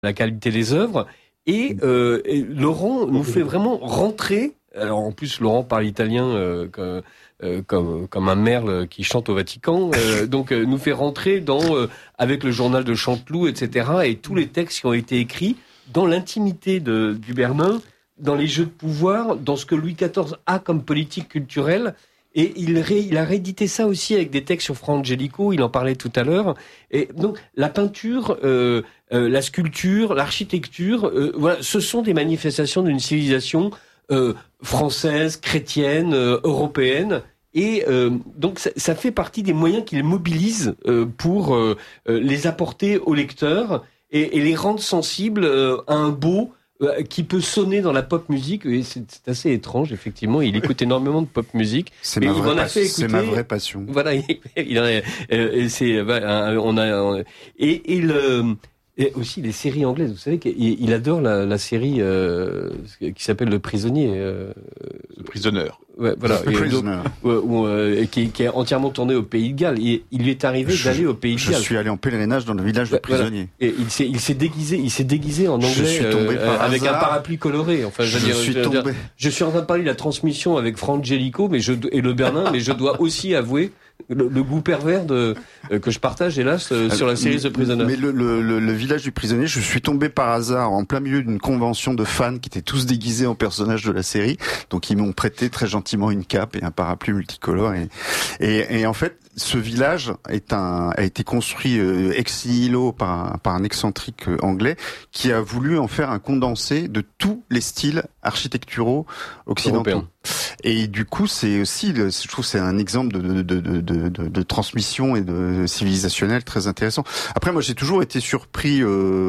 la qualité des œuvres. Et Laurent nous fait vraiment rentrer. Alors en plus, Laurent parle italien comme un merle qui chante au Vatican. Donc nous fait rentrer dans avec le journal de Chanteloup, etc. Et tous les textes qui ont été écrits dans l'intimité du Bernin, dans les jeux de pouvoir, dans ce que Louis XIV a comme politique culturelle. Et il a réédité ça aussi avec des textes sur Fra Angelico, il en parlait tout à l'heure. Et donc la peinture, la sculpture, l'architecture, voilà, ce sont des manifestations d'une civilisation française, chrétienne, européenne. Et donc ça fait partie des moyens qu'il mobilise pour les apporter aux lecteurs et les rendre sensibles à un beau qui peut sonner dans la pop musique. Et c'est assez étrange, effectivement. Il écoute énormément de pop musique. C'est ma vraie passion. Voilà, et aussi les séries anglaises. Vous savez qu'il adore la série qui s'appelle Le Prisonnier. Le Prisonneur. Ouais, voilà. Qui est entièrement tourné au Pays de Galles. Et il lui est arrivé d'aller au Pays de Galles. Je suis allé en pèlerinage dans le village de Prisonnier. Voilà. Et il s'est déguisé en anglais avec un parapluie coloré. Enfin, je suis en train de parler de la transmission avec Fra Angelico, et le Bernin, mais je dois aussi avouer le goût pervers que je partage, hélas, sur la série The Prisoner. Mais le village du prisonnier, je suis tombé par hasard en plein milieu d'une convention de fans qui étaient tous déguisés en personnages de la série. Donc ils m'ont prêté très gentiment une cape et un parapluie multicolore. Et en fait, ce village a été construit ex nihilo par un excentrique anglais qui a voulu en faire un condensé de tous les styles architecturaux occidentaux. Européen. Et du coup, c'est aussi, je trouve, c'est un exemple de transmission et de civilisationnel très intéressant. Après, moi, j'ai toujours été surpris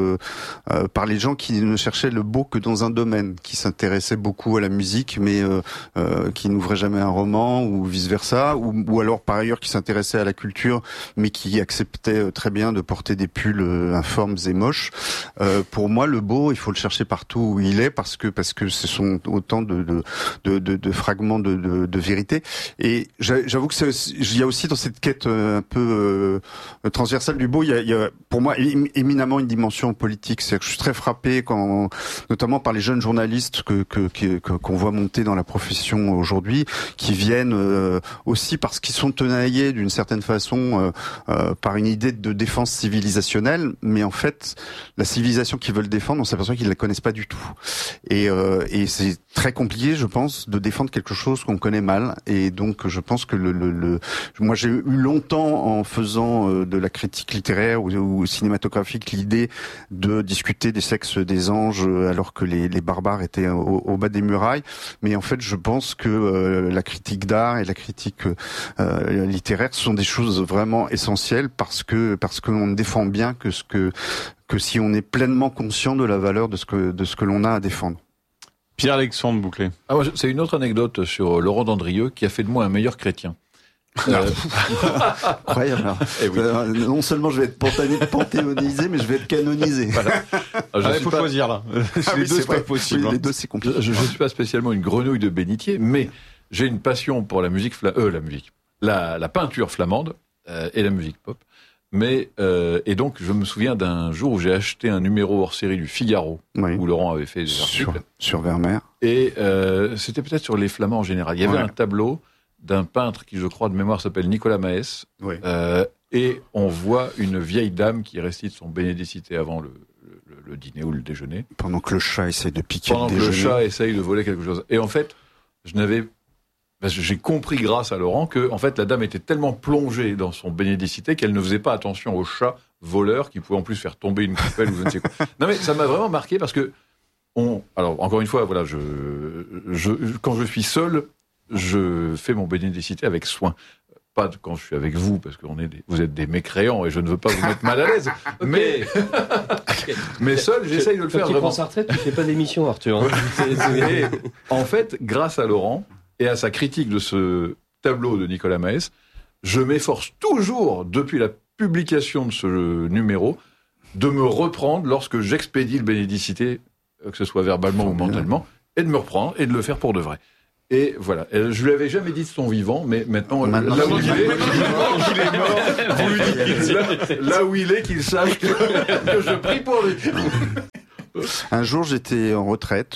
par les gens qui ne cherchaient le beau que dans un domaine, qui s'intéressaient beaucoup à la musique, mais qui n'ouvraient jamais un roman ou vice versa, ou alors par ailleurs qui s'intéressaient à la culture, mais qui acceptaient très bien de porter des pulls informes et moches. Pour moi, le beau, il faut le chercher partout où il est, parce que ce sont autant de fragments de vérité. Et j'avoue que il y a aussi dans cette quête un peu transversale du beau, il y a pour moi éminemment une dimension politique. C'est que je suis très frappé notamment par les jeunes journalistes qu'on voit monter dans la profession aujourd'hui, qui viennent aussi parce qu'ils sont tenaillés d'une certaine façon par une idée de défense civilisationnelle, mais en fait la civilisation qu'ils veulent défendre, on s'aperçoit qu'ils la connaissent pas du tout. Et c'est très compliqué, je pense, de défendre quelque chose qu'on connaît mal. Et donc je pense que moi j'ai eu longtemps, en faisant de la critique littéraire ou cinématographique, l'idée de discuter des sexes des anges alors que les barbares étaient au bas des murailles. Mais en fait, je pense que la critique d'art et la critique littéraire sont des choses vraiment essentielles, parce qu'on ne défend bien que si on est pleinement conscient de la valeur de ce que l'on a à défendre. Pierre-Alexandre Bouclet. C'est une autre anecdote sur Laurent Dandrieux qui a fait de moi un meilleur chrétien. Incroyable. Oui. Non seulement je vais être panthéonisé, mais je vais être canonisé. Voilà. Il faut choisir là. Les deux, c'est pas possible. Oui, les deux, c'est compliqué. Je ne suis pas spécialement une grenouille de bénitier, mais j'ai une passion pour la peinture flamande et la musique pop. Et donc, je me souviens d'un jour où j'ai acheté un numéro hors série du Figaro, où Laurent avait fait des articles. Sur Vermeer. Et c'était peut-être sur les Flamands en général. Il y avait un tableau d'un peintre qui, je crois, de mémoire, s'appelle Nicolas Maes. Oui. Et on voit une vieille dame qui récite son Bénédicité avant le dîner ou le déjeuner. Pendant que le chat essaye de piquer le déjeuner. Pendant que le chat essaye de voler quelque chose. Et en fait, j'ai compris grâce à Laurent que, en fait, la dame était tellement plongée dans son Bénédicité qu'elle ne faisait pas attention au chat voleur qui pouvait en plus faire tomber une coupelle ou je ne sais quoi. Non mais ça m'a vraiment marqué parce que alors encore une fois, voilà, quand je suis seul, je fais mon Bénédicité avec soin. Pas quand je suis avec vous, parce que vous êtes des mécréants et je ne veux pas vous mettre mal à l'aise. Okay. Mais seul, j'essaye de le faire vraiment. Quand tu prends sa retraite, tu fais pas d'émission, Arthur. Et, en fait, grâce à Laurent et à sa critique de ce tableau de Nicolas Maes, je m'efforce toujours, depuis la publication de ce numéro, de me reprendre lorsque j'expédie le Bénédicité, que ce soit verbalement ou mentalement, et de me reprendre et de le faire pour de vrai. Et voilà. Je lui avais jamais dit de son vivant, mais maintenant là où il est mort, vous lui dites là où il est, qu'il sache que je prie pour lui. Un jour, j'étais en retraite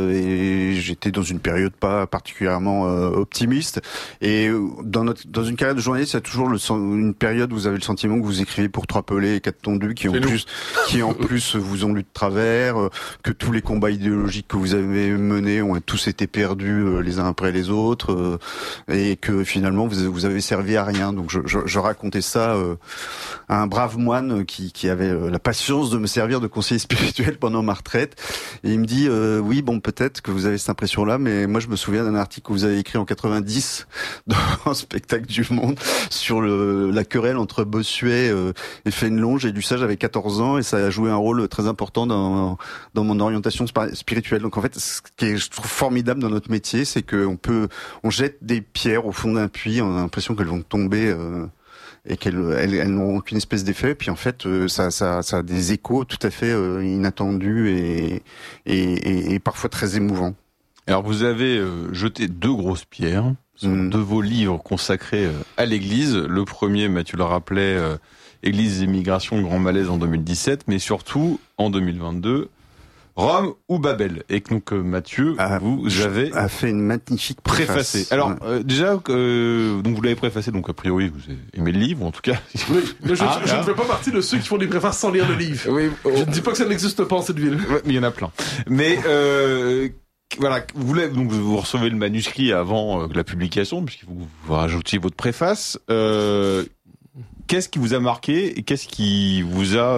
et j'étais dans une période pas particulièrement optimiste. Et dans une carrière de journaliste, il y a toujours une période où vous avez le sentiment que vous écrivez pour 3 pelés et 4 tondus qui en plus vous ont lu de travers, que tous les combats idéologiques que vous avez menés ont tous été perdus les uns après les autres, et que finalement vous avez servi à rien. Donc je racontais ça à un brave moine qui avait la patience de me servir de conseiller spirituel pendant ma retraite, et il me dit oui, bon, peut-être que vous avez cette impression-là, mais moi je me souviens d'un article que vous avez écrit en 90 dans un spectacle du Monde sur la querelle entre Bossuet et Fénelon. J'ai lu ça, j'avais 14 ans, et ça a joué un rôle très important dans mon orientation spirituelle. Donc en fait, ce qui est, je trouve, formidable dans notre métier, c'est qu'on jette des pierres au fond d'un puits, on a l'impression qu'elles vont tomber et qu'elles n'auront qu'une espèce d'effet, puis en fait ça a des échos tout à fait inattendus et parfois très émouvants. Alors vous avez jeté 2 grosses pierres sur 2 de vos livres consacrés à l'Église. Le premier, Mathieu le rappelait, Église et migration, grand malaise en 2017, mais surtout en 2022, Rome ou Babel. Et donc Mathieu, vous avez fait une magnifique préfacé. Alors déjà, donc vous l'avez préfacé, donc a priori vous aimez le livre, en tout cas. Oui, mais je ne fais pas partie de ceux qui font des préfaces sans lire le livre. Oui, je ne dis pas que ça n'existe pas en cette ville. Ouais, mais il y en a plein. Mais voilà, vous recevez le manuscrit avant la publication, puisqu'il faut que vous rajoutiez votre préface. Qu'est-ce qui vous a marqué et qu'est-ce qui vous a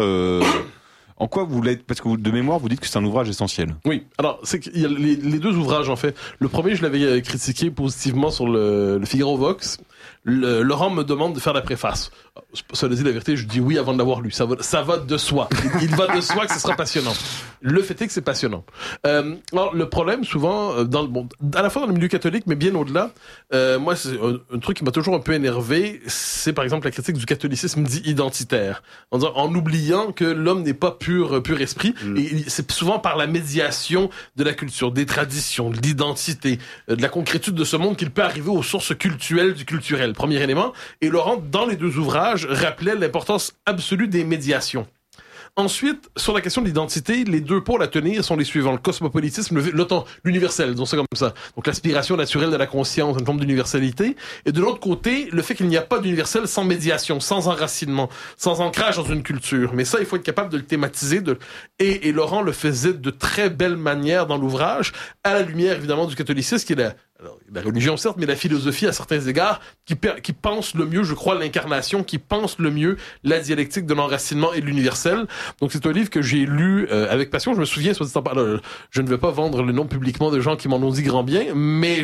en quoi vous l'êtes, parce que de mémoire vous dites que c'est un ouvrage essentiel. Oui, alors c'est qu'il y a les 2 ouvrages en fait. Le premier, je l'avais critiqué positivement sur le Figaro Vox. Laurent me demande de faire la préface. Ça dit la vérité, je dis oui avant de l'avoir lu. Ça va de soi. Il va de soi que ce sera passionnant. Le fait est que c'est passionnant. Alors le problème souvent à la fois dans le milieu catholique, mais bien au-delà, moi c'est un truc qui m'a toujours un peu énervé, c'est par exemple la critique du catholicisme dit identitaire, en oubliant que l'homme n'est pas pur esprit, et c'est souvent par la médiation de la culture, des traditions, de l'identité, de la concrétude de ce monde qu'il peut arriver aux sources cultuelles du culturel. Premier élément. Et Laurent, dans les 2 ouvrages, rappelait l'importance absolue des médiations. Ensuite, sur la question de l'identité, les 2 pôles à tenir sont les suivants. Le cosmopolitisme, l'universel, disons ça comme ça. Donc l'aspiration naturelle de la conscience, une forme d'universalité. Et de l'autre côté, le fait qu'il n'y a pas d'universel sans médiation, sans enracinement, sans ancrage dans une culture. Mais ça, il faut être capable de le thématiser. Et Laurent le faisait de très belle manière dans l'ouvrage, à la lumière évidemment du catholicisme, qui est la religion certes, mais la philosophie à certains égards, qui pense le mieux, je crois, l'incarnation, qui pense le mieux la dialectique de l'enracinement et de l'universel. Donc c'est un livre que j'ai lu avec passion. Je me souviens, soit dit en parlant, je ne vais pas vendre le nom publiquement de gens qui m'en ont dit grand bien, mais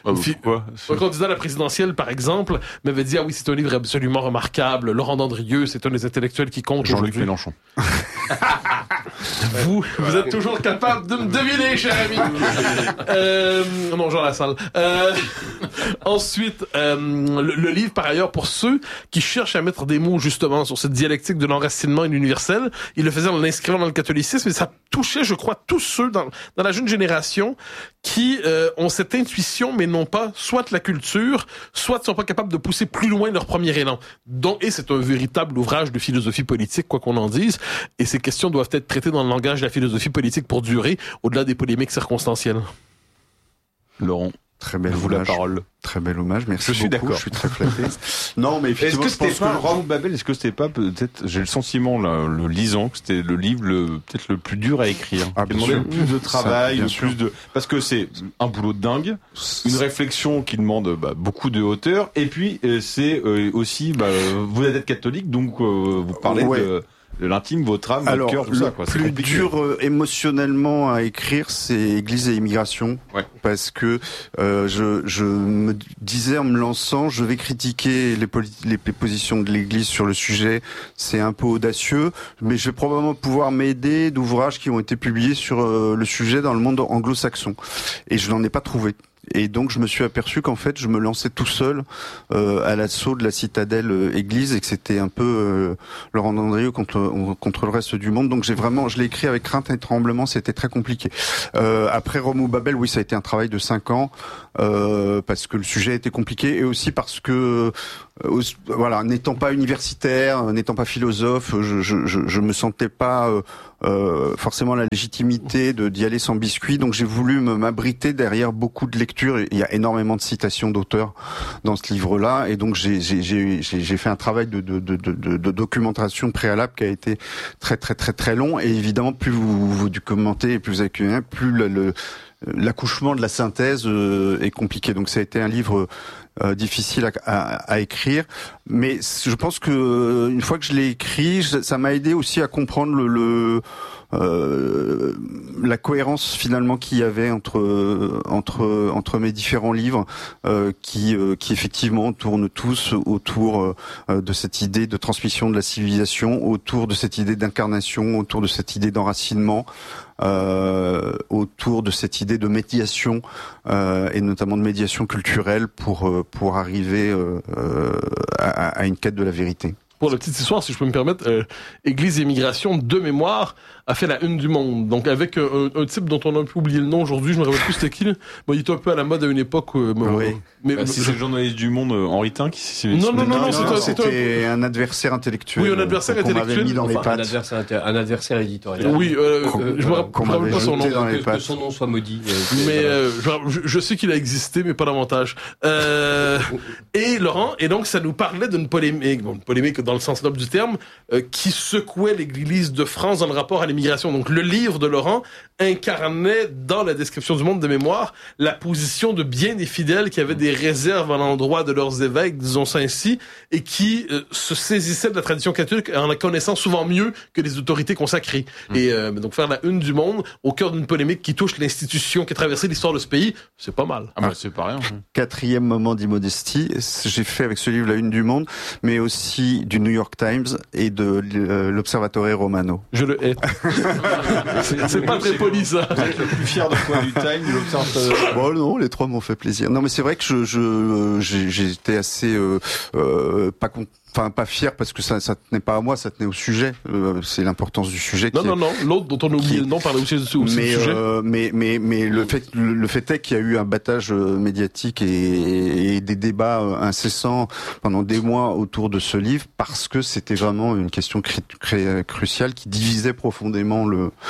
un candidat à la présidentielle, par exemple, m'avait dit oui, c'est un livre absolument remarquable. Laurent Dandrieux, c'est un des intellectuels qui compte. Jean-Luc Mélenchon. Vous êtes toujours capable de me deviner, cher ami. Non, Jean Lassalle. Ensuite, le livre, par ailleurs, pour ceux qui cherchent à mettre des mots justement sur cette dialectique de l'enracinement et de l'universel, il le faisait en l'inscrivant dans le catholicisme, et ça touchait, je crois, tous ceux dans la jeune génération qui ont cette intuition, mais non pas soit la culture, soit ne sont pas capables de pousser plus loin leur premier élan. Et c'est un véritable ouvrage de philosophie politique, quoi qu'on en dise, et ces questions doivent être traitées dans le langage de la philosophie politique pour durer, au-delà des polémiques circonstancielles. Laurent, très bel hommage. La parole. Très bel hommage, merci beaucoup. Je suis d'accord. Je suis très flatté. Non, mais effectivement, est-ce que c'était pas Rome ou Babel? Est-ce que c'était pas peut-être, j'ai le sentiment là, le lisant, que c'était le livre peut-être le plus dur à écrire, qui demandait le plus de travail, parce que c'est un boulot de dingue, une réflexion qui demande beaucoup de hauteur, et puis c'est aussi vous êtes catholique, donc vous parlez de l'intime, votre âme, votre cœur, tout ça. Le plus dur émotionnellement à écrire, c'est Église et immigration, parce que je me disais en me lançant, je vais critiquer les positions de l'Église sur le sujet, c'est un peu audacieux, mais je vais probablement pouvoir m'aider d'ouvrages qui ont été publiés sur le sujet dans le monde anglo-saxon. Et je n'en ai pas trouvé. Et donc je me suis aperçu qu'en fait je me lançais tout seul à l'assaut de la citadelle Église et que c'était un peu Laurent Dandrieux contre le reste du monde. Donc je l'ai écrit avec crainte et tremblement, c'était très compliqué. Après Rome ou Babel, oui, ça a été un travail de 5 ans parce que le sujet était compliqué et aussi parce que voilà, n'étant pas universitaire, n'étant pas philosophe, je me sentais pas forcément la légitimité d'y aller sans biscuit, donc j'ai voulu m'abriter derrière beaucoup de lectures. Il y a énormément de citations d'auteurs dans ce livre-là, et donc j'ai fait un travail de documentation préalable qui a été très très très très long. Et évidemment, plus vous documentez et plus vous accueillez, plus l'accouchement de la synthèse est compliqué. Donc ça a été un livre difficile à écrire, mais je pense que une fois que je l'ai écrit, ça m'a aidé aussi à comprendre la cohérence finalement qu'il y avait entre mes différents livres qui effectivement tournent tous autour de cette idée de transmission de la civilisation, autour de cette idée d'incarnation, autour de cette idée d'enracinement, autour de cette idée de médiation et notamment de médiation culturelle pour arriver à une quête de la vérité. Pour la petite histoire, si je peux me permettre, Église et Migration, de mémoire, a fait la une du Monde. Donc avec un type dont on a un peu oublié le nom aujourd'hui, je me rappelle plus c'était qui. Bon, il était un peu à la mode à une époque. Oui. Mais si c'est le journaliste du Monde Henri Tin qui s'y Non, c'était un adversaire intellectuel. Oui, un adversaire intellectuel. Mis dans les pattes. Un adversaire éditorial. Oui, je me rappelle pas son nom. Que son nom soit maudit. Mais je sais qu'il a existé, mais pas davantage. Et Laurent, et donc ça nous parlait d'une polémique, une polémique dans le sens noble du terme, qui secouait l'Église de France dans le rapport à l'immigration. Donc le livre de Laurent incarnait dans la description du Monde de mémoire la position de bien des fidèles qui avaient des réserves à l'endroit de leurs évêques, disons ça ainsi, et qui se saisissaient de la tradition catholique en la connaissant souvent mieux que les autorités consacrées. Et donc faire la une du Monde au cœur d'une polémique qui touche l'institution qui a traversé l'histoire de ce pays, c'est pas mal. Ah bah c'est pas rien. 4e moment d'immodestie, j'ai fait avec ce livre la une du Monde, mais aussi du New York Times et de l'Observatore Romano. Je le hais. c'est pas très poli ça. Vous êtes le plus fier de quoi, du Time, de l'Observatore? Bon non, les trois m'ont fait plaisir. Non mais c'est vrai que j'étais assez pas fier parce que ça tenait pas à moi, ça tenait au sujet. C'est l'importance du sujet. Non. L'autre dont on a oublié le nom parlait aussi du sujet. Mais le fait est qu'il y a eu un battage médiatique et des débats incessants pendant des mois autour de ce livre parce que c'était vraiment une question cruciale qui divisait profondément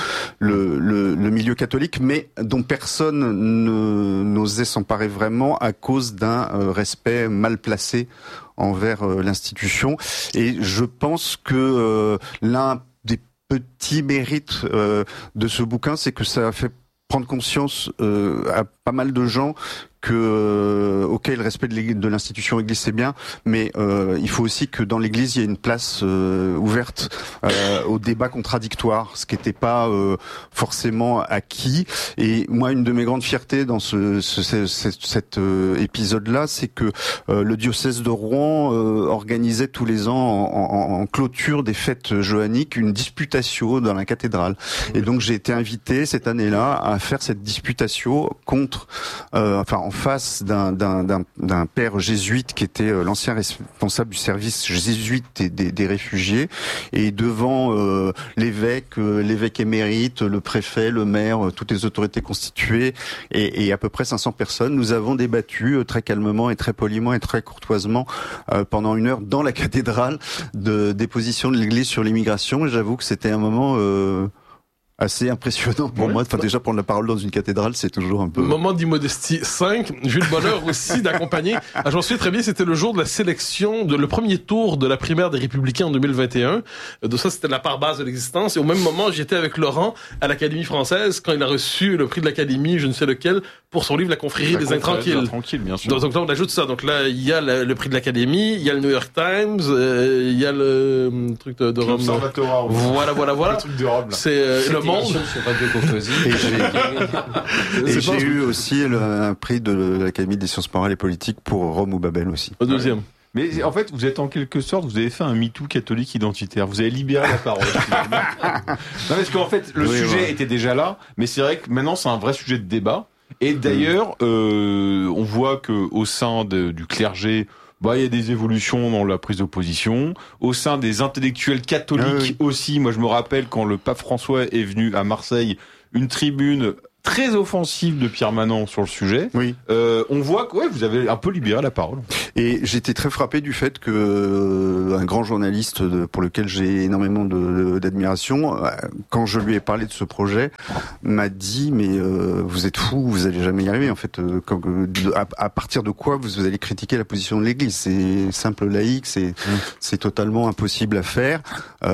le milieu catholique, mais dont personne n'osait s'emparer vraiment à cause d'un respect mal placé envers l'institution. Et je pense que l'un des petits mérites de ce bouquin, c'est que ça a fait prendre conscience à pas mal de gens que le respect de l'institution Église c'est bien, mais il faut aussi que dans l'Église il y ait une place ouverte au débat contradictoire, ce qui n'était pas forcément acquis. Et moi, une de mes grandes fiertés dans cet épisode-là, c'est que le diocèse de Rouen organisait tous les ans en clôture des fêtes johanniques une disputatio dans la cathédrale. Et donc j'ai été invité cette année-là à faire cette disputatio contre, en face d'un père jésuite qui était l'ancien responsable du service jésuite des réfugiés, et devant l'évêque émérite, le préfet, le maire, toutes les autorités constituées et à peu près 500 personnes, nous avons débattu très calmement et très poliment et très courtoisement pendant 1 heure dans la cathédrale des positions de l'Église sur l'immigration. Et j'avoue que c'était un moment assez impressionnant pour moi. Enfin, déjà, prendre la parole dans une cathédrale, c'est toujours un peu... Moment d'immodestie 5. J'ai eu le bonheur aussi d'accompagner. J'en souviens très bien, c'était le jour de la sélection, le premier tour de la primaire des Républicains en 2021. De ça, c'était la part basse de l'existence. Et au même moment, j'étais avec Laurent à l'Académie française quand il a reçu le prix de l'Académie, je ne sais lequel, pour son livre La Confrérie des Intranquilles. Bien sûr. Donc là, on ajoute ça. Donc là, il y a le prix de l'Académie, il y a le New York Times, il y a le truc de Rome. Voilà. Le truc de Rome, là. C'est le monde. Et j'ai eu aussi un prix de l'Académie des sciences morales et politiques pour Rome ou Babel aussi. Au deuxième. Mais en fait, vous êtes en quelque sorte, vous avez fait un MeToo catholique identitaire. Vous avez libéré la parole. Non, parce qu'en fait, le sujet était déjà là, mais c'est vrai que maintenant, c'est un vrai sujet de débat. Et d'ailleurs, on voit que au sein du clergé, il y a des évolutions dans la prise de position. Au sein des intellectuels catholiques aussi, moi je me rappelle quand le pape François est venu à Marseille, une tribune très offensive de Pierre Manant sur le sujet. Oui. On voit que vous avez un peu libéré la parole. Et j'étais très frappé du fait que un grand journaliste pour lequel j'ai énormément d'admiration, quand je lui ai parlé de ce projet, m'a dit mais vous êtes fou, vous allez jamais y arriver. En fait, à partir de quoi vous allez critiquer la position de l'Église? C'est simple laïque, c'est totalement impossible à faire.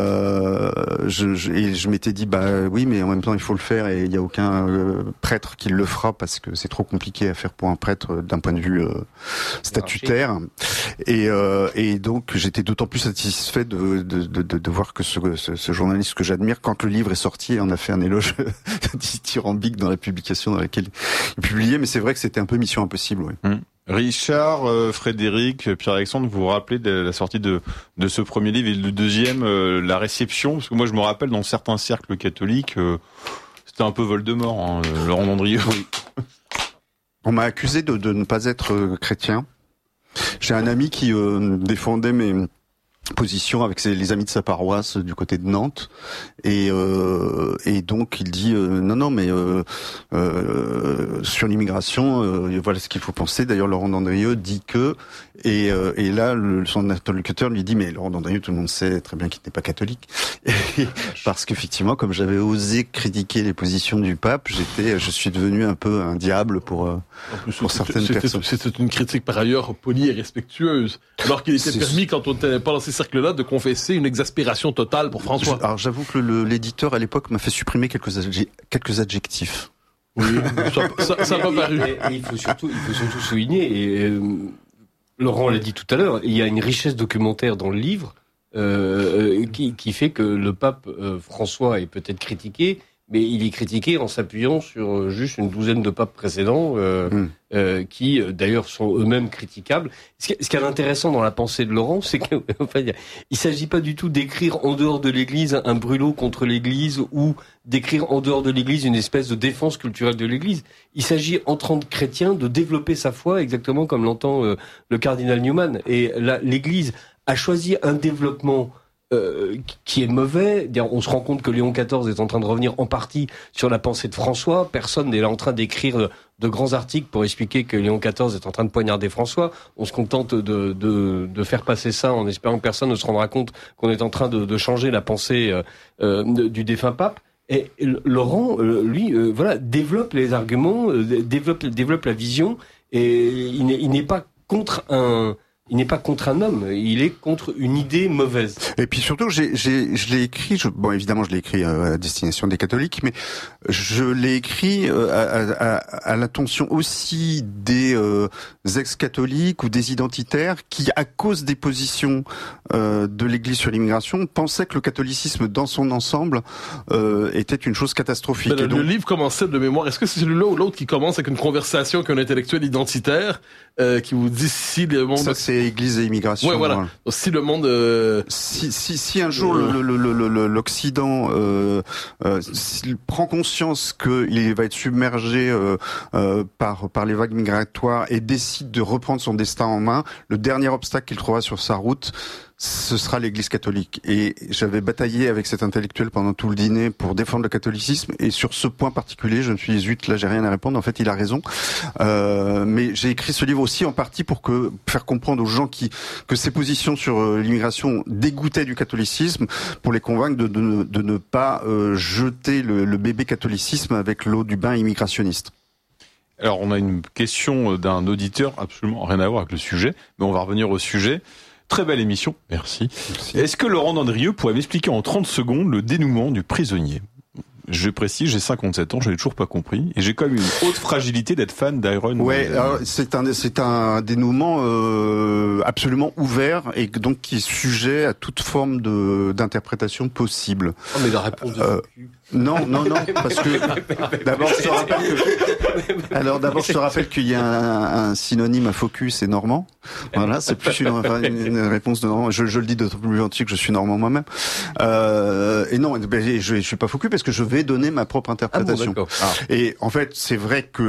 Je m'étais dit oui, mais en même temps il faut le faire et il y a aucun prêtre qui le fera parce que c'est trop compliqué à faire pour un prêtre d'un point de vue statutaire. Et donc j'étais d'autant plus satisfait de voir que ce journaliste que j'admire, quand le livre est sorti, en a fait un éloge dithyrambique dans la publication dans laquelle il publiait. Mais c'est vrai que c'était un peu mission impossible. Oui. Richard, Frédéric, Pierre-Alexandre, vous vous rappelez de la sortie de ce premier livre et le deuxième, la réception? Parce que moi je me rappelle dans certains cercles catholiques, c'était un peu Voldemort, Laurent Dandrieux. Oui. On m'a accusé de ne pas être chrétien. J'ai un ami qui défendait mes positions avec les amis de sa paroisse du côté de Nantes, et donc il dit non mais sur l'immigration voilà ce qu'il faut penser. D'ailleurs Laurent Dandrieux dit que et là son interlocuteur lui dit mais Laurent Dandrieux, tout le monde sait très bien qu'il n'est pas catholique, parce qu'effectivement comme j'avais osé critiquer les positions du pape, je suis devenu un peu un diable pour certaines personnes. C'était une critique par ailleurs polie et respectueuse, alors qu'il était permis quand on n'était pas dans ces cercles-là de confesser une exaspération totale pour François. Alors j'avoue que l'éditeur à l'époque m'a fait supprimer quelques adjectifs. Oui, ça m'a paru. Et il faut surtout souligner, et Laurent l'a dit tout à l'heure, il y a une richesse documentaire dans le livre qui fait que le pape François est peut-être critiqué, mais il est critiqué en s'appuyant sur juste une douzaine de papes précédents qui d'ailleurs sont eux-mêmes critiquables. Ce qui est intéressant dans la pensée de Laurent, c'est que il s'agit pas du tout d'écrire en dehors de l'Église un brûlot contre l'Église ou d'écrire en dehors de l'Église une espèce de défense culturelle de l'Église. Il s'agit en tant que chrétien de développer sa foi exactement comme l'entend le cardinal Newman. Et là, l'Église a choisi un développement qui est mauvais. On se rend compte que Léon XIV est en train de revenir en partie sur la pensée de François. Personne n'est là en train d'écrire de grands articles pour expliquer que Léon XIV est en train de poignarder François. On se contente de faire passer ça en espérant que personne ne se rendra compte qu'on est en train de changer la pensée du défunt pape. Et Laurent, lui, développe les arguments, développe la vision, et il n'est pas contre il n'est pas contre un homme, il est contre une idée mauvaise. Et puis surtout, je l'ai écrit, évidemment je l'ai écrit à destination des catholiques, mais je l'ai écrit à l'attention aussi des ex-catholiques ou des identitaires qui, à cause des positions de l'Église sur l'immigration, pensaient que le catholicisme dans son ensemble était une chose catastrophique. Mais le livre commençait de mémoire. Est-ce que c'est celui-là ou l'autre qui commence avec une conversation qu'un intellectuel identitaire qui vous dit si le monde... Ça, c'est Église et immigration. Ouais, voilà. Si le monde... Si un jour l'Occident prend conscience qu'il va être submergé par les vagues migratoires et décide de reprendre son destin en main, le dernier obstacle qu'il trouvera sur sa route, ce sera l'Église catholique. Et j'avais bataillé avec cet intellectuel pendant tout le dîner pour défendre le catholicisme, et sur ce point particulier, je me suis dit, zut, là j'ai rien à répondre, en fait il a raison. Mais j'ai écrit ce livre aussi en partie pour faire comprendre aux gens que ces positions sur l'immigration dégoûtaient du catholicisme, pour les convaincre de ne pas jeter le bébé catholicisme avec l'eau du bain immigrationniste. Alors on a une question d'un auditeur, absolument rien à voir avec le sujet, mais on va revenir au sujet. Très belle émission, merci. Est-ce que Laurent Dandrieux pourrait m'expliquer en 30 secondes le dénouement du prisonnier? Je précise, j'ai 57 ans, je l'ai toujours pas compris, et j'ai quand même une haute fragilité d'être fan d'Iron. Ouais, alors c'est un dénouement absolument ouvert, et donc qui est sujet à toute forme d'interprétation possible. Oh, mais la réponse de Non, parce que d'abord je te rappelle qu'il y a un synonyme à focus, c'est normand. Voilà, c'est plus une réponse de normand. Je le dis d'autant plus gentil que je suis normand moi-même. Et non, je suis pas focus parce que je vais donner ma propre interprétation. Et en fait, c'est vrai que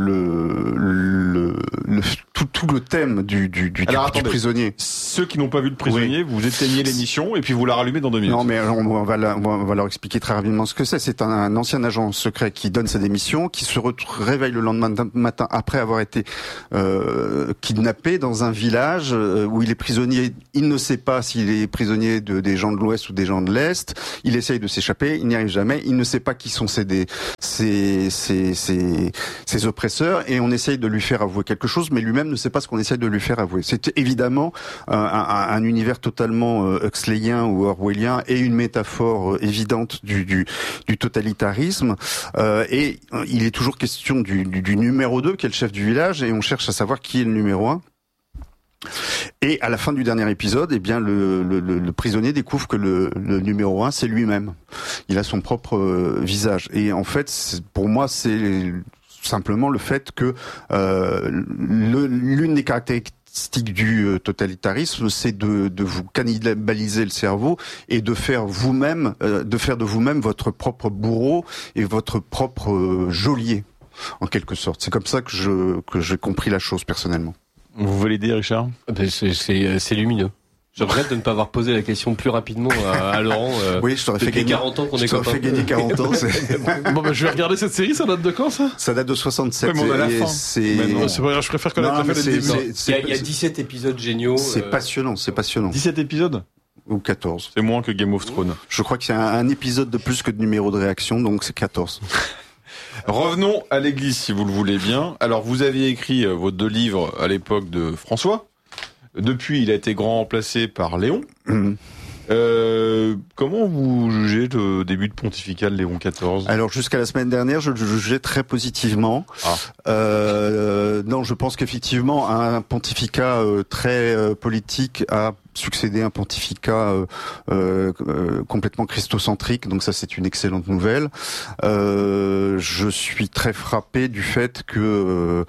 tout le thème du prisonnier. Ceux qui n'ont pas vu le prisonnier, vous éteignez l'émission et puis vous la rallumez dans 2 minutes. Non, mais on va leur expliquer très rapidement ce que c'est. C'est un ancien agent secret qui donne sa démission, qui se réveille le lendemain matin après avoir été kidnappé dans un village où il est prisonnier. Il ne sait pas s'il est prisonnier des gens de l'Ouest ou des gens de l'Est. Il essaye de s'échapper, il n'y arrive jamais. Il ne sait pas qui sont ses oppresseurs et on essaye de lui faire avouer quelque chose, mais lui-même ne sait pas ce qu'on essaye de lui faire avouer. C'est évidemment un univers totalement huxleyien ou orwellien et une métaphore évidente du totalitarisme. Et il est toujours question du numéro 2 qui est le chef du village et on cherche à savoir qui est le numéro 1. Et à la fin du dernier épisode, eh bien le prisonnier découvre que le numéro 1 c'est lui-même. Il a son propre visage. Et en fait, pour moi, c'est simplement le fait que l'une des caractéristiques du totalitarisme, c'est de vous cannibaliser le cerveau et de faire de vous-même votre propre bourreau et votre propre geôlier, en quelque sorte. C'est comme ça que j'ai compris la chose personnellement. Vous voulez dire, Richard ? C'est lumineux. Je regrette de ne pas avoir posé la question plus rapidement à Laurent. Oui, je t'aurais fait gagner 40 ans qu'on est copains. Je t'aurais fait gagner 40 ans. Bon, je vais regarder cette série, ça date de quand, ça ? Ça date de 67. Ouais, mais on a la fin. C'est pas grave, je préfère connaître la fin dès le début. Il y a 17 épisodes géniaux. C'est passionnant. 17 épisodes ? Ou 14. C'est moins que Game of Thrones. Je crois que c'est un épisode de plus que de numéro de réaction, donc c'est 14. Revenons à l'église, si vous le voulez bien. Alors, vous aviez écrit vos 2 livres à l'époque de François. Depuis, il a été grand remplacé par Léon. Mmh. Comment vous jugez le début de pontificat de Léon XIV ? Alors jusqu'à la semaine dernière, je le jugeais très positivement. Non, je pense qu'effectivement un pontificat très politique a succédé à un pontificat complètement christocentrique, donc ça c'est une excellente nouvelle. Je suis très frappé du fait que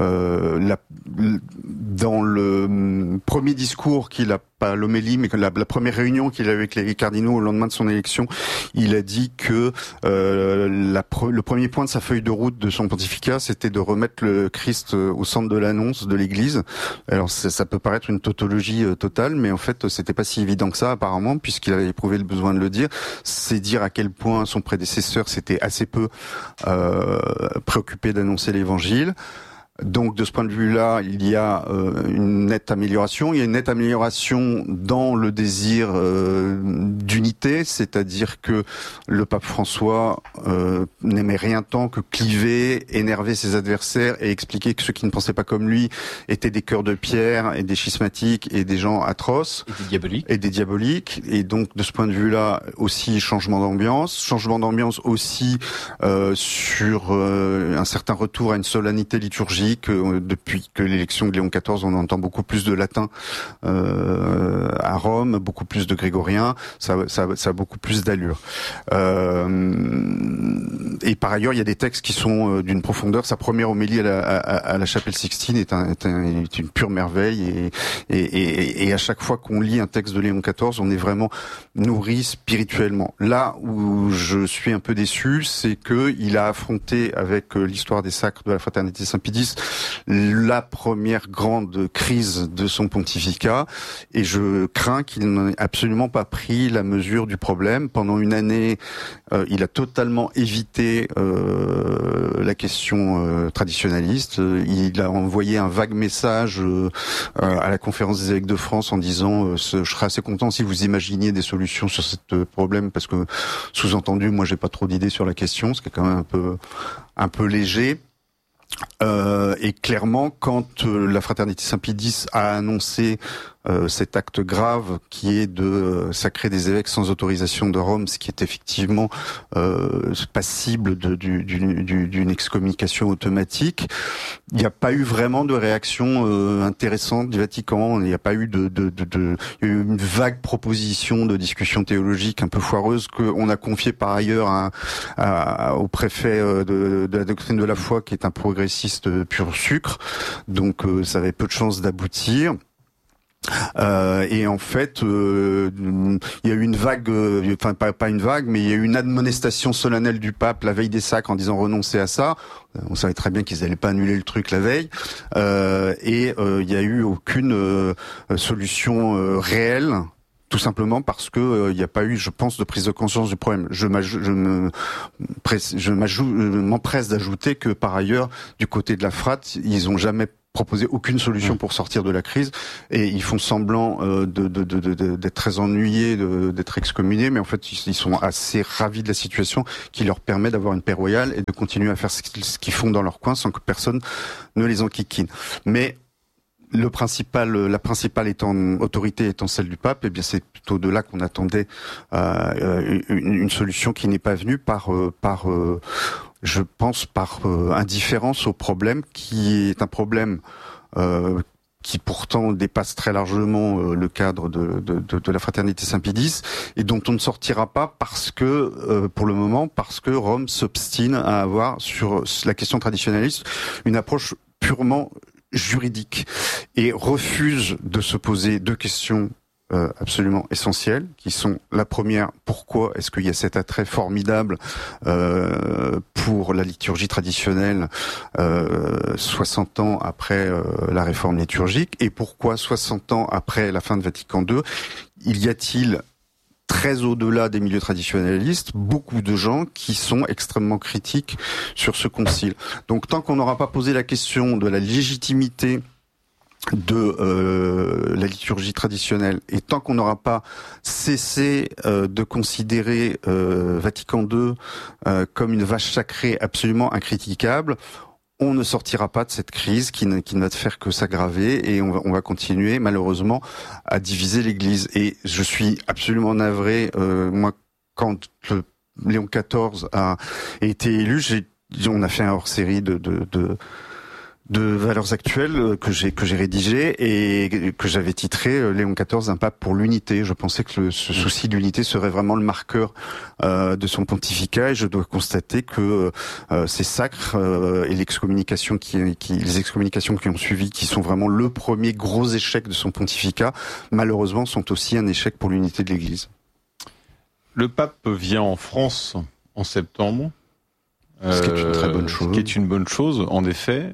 dans le premier discours qu'il a, pas l'homélie, mais que la première réunion qu'il a eu avec les cardinaux au lendemain de son élection, il a dit que le premier point de sa feuille de route de son pontificat, c'était de remettre le Christ au centre de l'annonce de l'Église. Alors ça peut paraître une tautologie totale, mais en fait c'était pas si évident que ça apparemment, puisqu'il avait éprouvé le besoin de le dire. C'est dire à quel point son prédécesseur s'était assez peu préoccupé d'annoncer l'Évangile. Donc de ce point de vue-là, il y a une nette amélioration. Il y a une nette amélioration dans le désir d'unité, c'est-à-dire que le pape François n'aimait rien tant que cliver, énerver ses adversaires et expliquer que ceux qui ne pensaient pas comme lui étaient des cœurs de pierre et des schismatiques et des gens atroces. Et des diaboliques. Et donc de ce point de vue-là, aussi changement d'ambiance. Changement d'ambiance aussi sur un certain retour à une solennité liturgique. Depuis que l'élection de Léon XIV, on entend beaucoup plus de latin à Rome, beaucoup plus de grégorien, ça a beaucoup plus d'allure. Et par ailleurs, il y a des textes qui sont d'une profondeur. Sa première homélie à la chapelle Sixtine est une pure merveille. Et à chaque fois qu'on lit un texte de Léon XIV, on est vraiment nourri spirituellement. Là où je suis un peu déçu, c'est que il a affronté avec l'histoire des sacres de la Fraternité Saint-Pie X la première grande crise de son pontificat, et je crains qu'il n'ait absolument pas pris la mesure du problème. Pendant une année, il a totalement évité la question traditionnaliste. Il a envoyé un vague message à la conférence des évêques de France en disant je serais assez content si vous imaginiez des solutions sur ce problème, parce que sous-entendu, moi j'ai pas trop d'idées sur la question, ce qui est quand même un peu léger. Et clairement, quand la Fraternité Saint-Pie X a annoncé cet acte grave qui est de sacrer des évêques sans autorisation de Rome, ce qui est effectivement passible d'une excommunication automatique. Il n'y a pas eu vraiment de réaction intéressante du Vatican. Il n'y a pas eu il y a eu une vague proposition de discussion théologique un peu foireuse qu'on a confiée par ailleurs au préfet de la doctrine de la foi, qui est un progressiste pur sucre. Donc ça avait peu de chances d'aboutir. Et en fait, il y a eu une vague, enfin pas une vague, mais il y a eu une admonestation solennelle du pape la veille des sacres en disant renoncez à ça. On savait très bien qu'ils n'allaient pas annuler le truc la veille, et il y a eu aucune solution réelle. Tout simplement parce que il n'y a pas eu, je pense, de prise de conscience du problème. Je m'empresse d'ajouter que par ailleurs, du côté de la FRAT, ils ont jamais proposé aucune solution pour sortir de la crise, et ils font semblant d'être très ennuyés, d'être excommuniés, mais en fait ils sont assez ravis de la situation qui leur permet d'avoir une paix royale et de continuer à faire ce qu'ils font dans leur coin sans que personne ne les enquiquine. Mais la principale autorité étant celle du pape, eh bien c'est plutôt de là qu'on attendait une solution qui n'est pas venue je pense par indifférence au problème, qui est un problème qui pourtant dépasse très largement le cadre de la fraternité Saint-Pédis, et dont on ne sortira pas parce que Rome s'obstine à avoir sur la question traditionnaliste une approche purement juridique et refuse de se poser deux questions absolument essentielles, qui sont la première: pourquoi est-ce qu'il y a cet attrait formidable pour la liturgie traditionnelle 60 ans après la réforme liturgique, et pourquoi 60 ans après la fin de Vatican II, il y a-t-il très au-delà des milieux traditionnalistes, beaucoup de gens qui sont extrêmement critiques sur ce concile. Donc tant qu'on n'aura pas posé la question de la légitimité de la liturgie traditionnelle, et tant qu'on n'aura pas cessé de considérer Vatican II comme une vache sacrée absolument incritiquable, on ne sortira pas de cette crise qui ne va faire que s'aggraver, et on va continuer malheureusement à diviser l'Église. Et je suis absolument navré, moi, quand Léon XIV a été élu, on a fait un hors-série de valeurs actuelles que j'ai rédigé et que j'avais titré Léon XIV, un pape pour l'unité. Je pensais que ce souci de l'unité serait vraiment le marqueur de son pontificat, et je dois constater que ces sacres et les excommunications qui ont suivi, qui sont vraiment le premier gros échec de son pontificat, malheureusement sont aussi un échec pour l'unité de l'Église. Le pape vient en France en septembre. Ce qui est une très bonne chose. Ce qui est une bonne chose, en effet.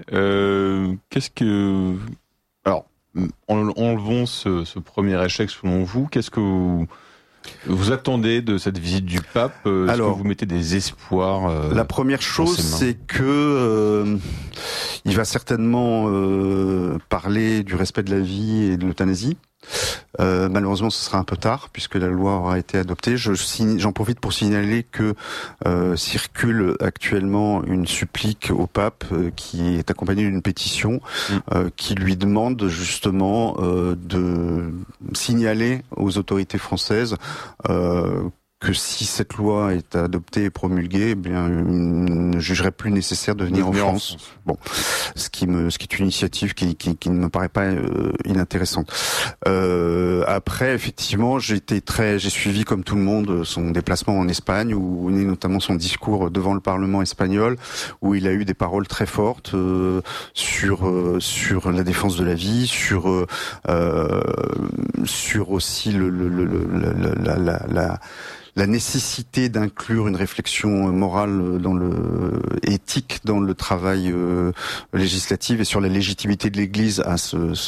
Alors, enlevons ce premier échec selon vous. Qu'est-ce que vous attendez de cette visite du pape? Est-ce que vous mettez des espoirs La première chose, c'est que il va certainement parler du respect de la vie et de l'euthanasie. Malheureusement, ce sera un peu tard puisque la loi aura été adoptée. J'en profite pour signaler que circule actuellement une supplique au pape qui est accompagnée d'une pétition qui lui demande justement de signaler aux autorités françaises que si cette loi est adoptée et promulguée, eh bien, il ne jugerait plus nécessaire de venir en France. Bon, ce qui est une initiative qui ne me paraît pas inintéressante. Après, effectivement, j'ai suivi comme tout le monde son déplacement en Espagne, où notamment son discours devant le Parlement espagnol, où il a eu des paroles très fortes sur la défense de la vie, sur aussi la nécessité d'inclure une réflexion morale éthique dans le travail législatif, et sur la légitimité de l'Église à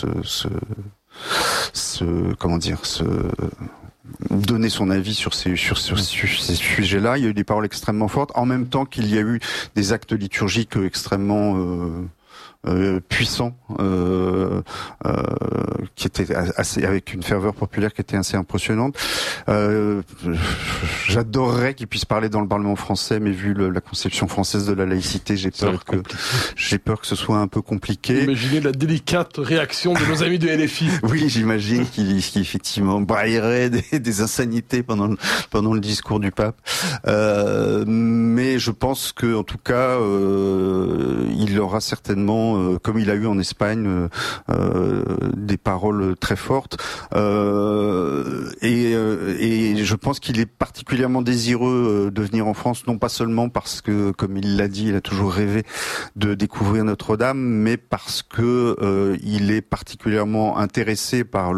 donner son avis sur ces sujets-là. Il y a eu des paroles extrêmement fortes, en même temps qu'il y a eu des actes liturgiques extrêmement puissant, qui était assez, avec une ferveur populaire qui était assez impressionnante. J'adorerais qu'il puisse parler dans le Parlement français, mais vu la conception française de la laïcité, j'ai peur que ce soit un peu compliqué. Imaginez la délicate réaction de nos amis de LFI. Oui, j'imagine qu'il effectivement braillerait des insanités pendant le discours du pape. Mais je pense que, en tout cas, il aura certainement, comme il a eu en Espagne, des paroles très fortes. Et je pense qu'il est particulièrement désireux de venir en France, non pas seulement parce que, comme il l'a dit, il a toujours rêvé de découvrir Notre-Dame, mais parce que il est particulièrement intéressé par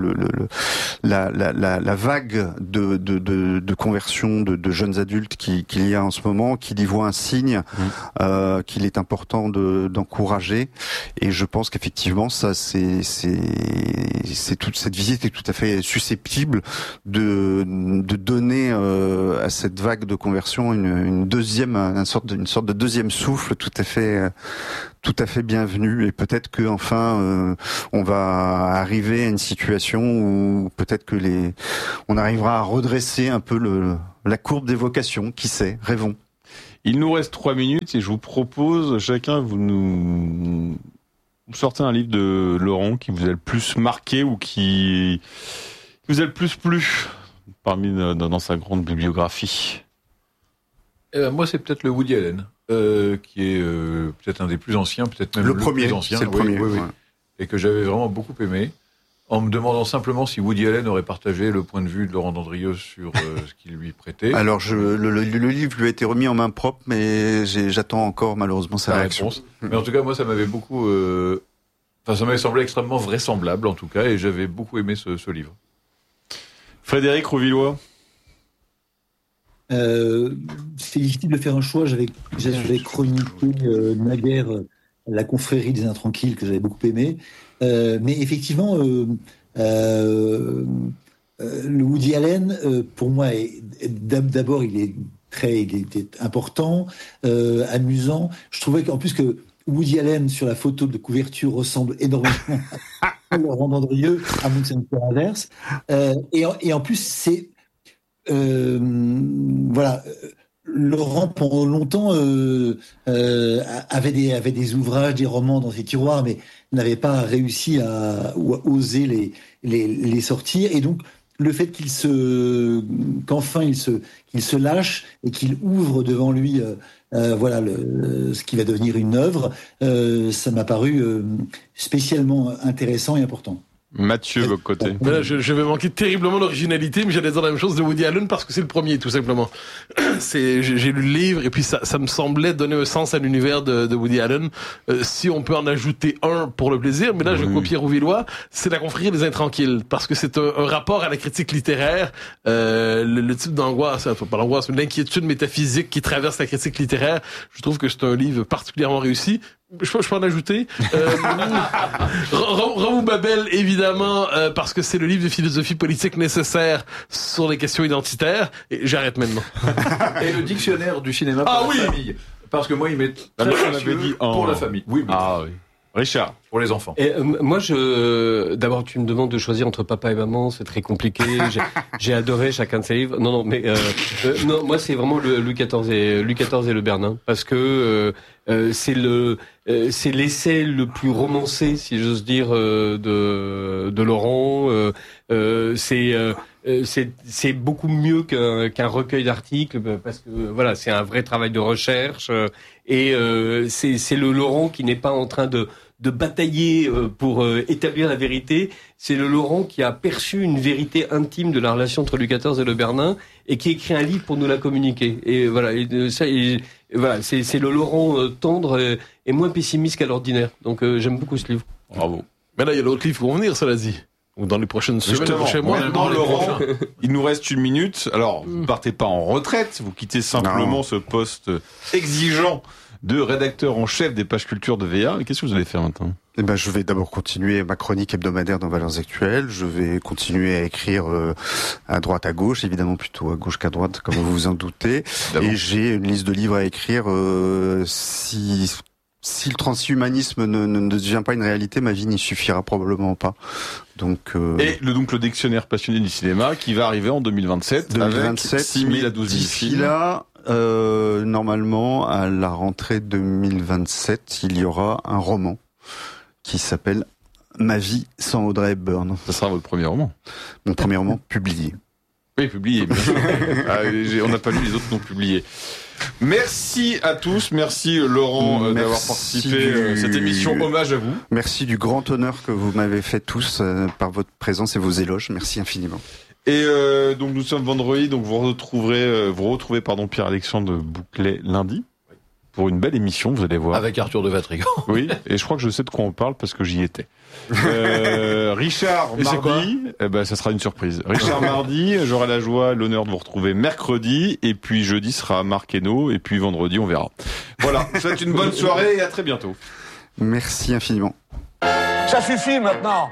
la vague de conversion de jeunes adultes qu'il y a en ce moment, qu'il y voit un signe qu'il est important d'encourager. Et je pense qu'effectivement, ça, c'est toute cette visite est tout à fait susceptible de donner à cette vague de conversion une sorte de deuxième souffle tout à fait bienvenu. Et peut-être que enfin on va arriver à une situation où peut-être que on arrivera à redresser un peu la courbe des vocations, qui sait, rêvons. Il nous reste 3 minutes et je vous propose, chacun, vous sortez un livre de Laurent qui vous a le plus marqué ou qui vous a le plus plu dans sa grande bibliographie. Moi, c'est peut-être le Woody Allen, qui est peut-être un des plus anciens, peut-être même le premier, plus ancien. C'est le premier, oui. Et que j'avais vraiment beaucoup aimé, en me demandant simplement si Woody Allen aurait partagé le point de vue de Laurent Dandrieux sur ce qu'il lui prêtait. Alors, le livre lui a été remis en main propre, mais j'attends encore malheureusement sa réaction. Mais en tout cas, moi, ça m'avait beaucoup... ça m'avait semblé extrêmement vraisemblable, en tout cas, et j'avais beaucoup aimé ce livre. Frédéric Rouvillois. C'est difficile de faire un choix. J'avais chroniqué naguère la confrérie des Intranquilles, que j'avais beaucoup aimé. Mais effectivement, le Woody Allen, pour moi, d'abord, il était important, amusant. Je trouvais qu'en plus que Woody Allen, sur la photo de couverture, ressemble énormément à Laurent Dandrieux, à moins que ça ne soit l'inverse. Et en plus, c'est... voilà, Laurent pendant longtemps avait des ouvrages, des romans dans ses tiroirs, mais n'avait pas réussi à oser les sortir. Et donc le fait qu'enfin il se lâche et qu'il ouvre devant lui ce qui va devenir une œuvre, ça m'a paru spécialement intéressant et important. Mathieu, de votre côté. Voilà, je vais manquer terriblement d'originalité, mais j'allais dire la même chose de Woody Allen parce que c'est le premier, tout simplement. J'ai lu le livre et puis ça me semblait donner un sens à l'univers de Woody Allen. Si on peut en ajouter un pour le plaisir, mais là je copie Rouvillois, c'est la confrérie des Intranquilles parce que c'est un rapport à la critique littéraire, le type d'angoisse, pas l'angoisse, mais l'inquiétude métaphysique qui traverse la critique littéraire. Je trouve que c'est un livre particulièrement réussi. Je peux en ajouter. Raoult Babel, évidemment, parce que c'est le livre de philosophie politique nécessaire sur les questions identitaires. Et j'arrête maintenant. Et le dictionnaire du cinéma pour la famille. Parce que moi, il m'est très précieux pour la famille. Oui. Richard, pour les enfants. Et moi, d'abord, tu me demandes de choisir entre papa et maman, c'est très compliqué. J'ai adoré chacun de ces livres. Non, mais non, moi, c'est vraiment Louis XIV et le Bernin, parce que c'est l'essai le plus romancé, si j'ose dire, de Laurent. C'est beaucoup mieux qu'un recueil d'articles, parce que voilà, c'est un vrai travail de recherche, et c'est le Laurent qui n'est pas en train de batailler pour établir la vérité. C'est le Laurent qui a perçu une vérité intime de la relation entre Louis XIV et le Bernin et qui écrit un livre pour nous la communiquer. Et voilà, c'est le Laurent tendre et moins pessimiste qu'à l'ordinaire. Donc j'aime beaucoup ce livre. Bravo. Mais là, il y a d'autres livres qui vont venir, cela dit. Ou dans les prochaines semaines, chez moi. Dans Laurent, il nous reste 1 minute. Alors, vous partez pas en retraite, vous quittez simplement ce poste exigeant de rédacteur en chef des pages culture de VA. Qu'est-ce que vous allez faire maintenant ? Je vais d'abord continuer ma chronique hebdomadaire dans Valeurs Actuelles. Je vais continuer à écrire à droite, à gauche, évidemment plutôt à gauche qu'à droite, comme vous vous en doutez. Et j'ai une liste de livres à écrire si si le transhumanisme ne devient pas une réalité, ma vie n'y suffira probablement pas. Donc, Et le dictionnaire passionné du cinéma qui va arriver en 2027 avec 6 000 à 12 000 d'ici films. là, normalement, à la rentrée 2027, il y aura un roman qui s'appelle Ma vie sans Audrey Hepburn. Ça sera votre premier roman. Mon premier roman publié. Oui, publié, bien sûr. On n'a pas lu les autres non publiés. Merci à tous, merci Laurent d'avoir participé à cette émission. Hommage à vous. Merci du grand honneur que vous m'avez fait tous par votre présence et vos éloges. Merci infiniment. Et donc nous sommes vendredi, donc vous retrouvez Pierre-Alexandre Bouclet lundi pour une belle émission, vous allez voir. Avec Arthur de Vatrigan. Oui, et je crois que je sais de quoi on parle parce que j'y étais. Richard, mardi, ça sera une surprise. Richard, mardi, j'aurai la joie, l'honneur de vous retrouver mercredi, et puis jeudi sera Marc Hainaut, et puis vendredi, on verra. Voilà, je vous souhaite une bonne soirée et à très bientôt. Merci infiniment. Ça suffit maintenant.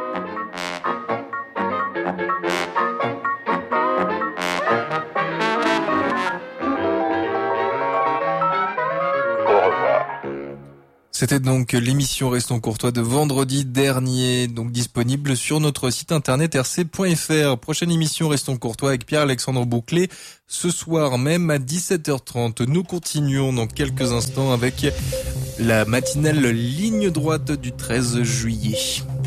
C'était donc l'émission Restons Courtois de vendredi dernier, donc disponible sur notre site internet rc.fr. Prochaine émission Restons Courtois avec Pierre-Alexandre Bouclet, ce soir même à 17h30. Nous continuons dans quelques instants avec la matinale Ligne Droite du 13 juillet.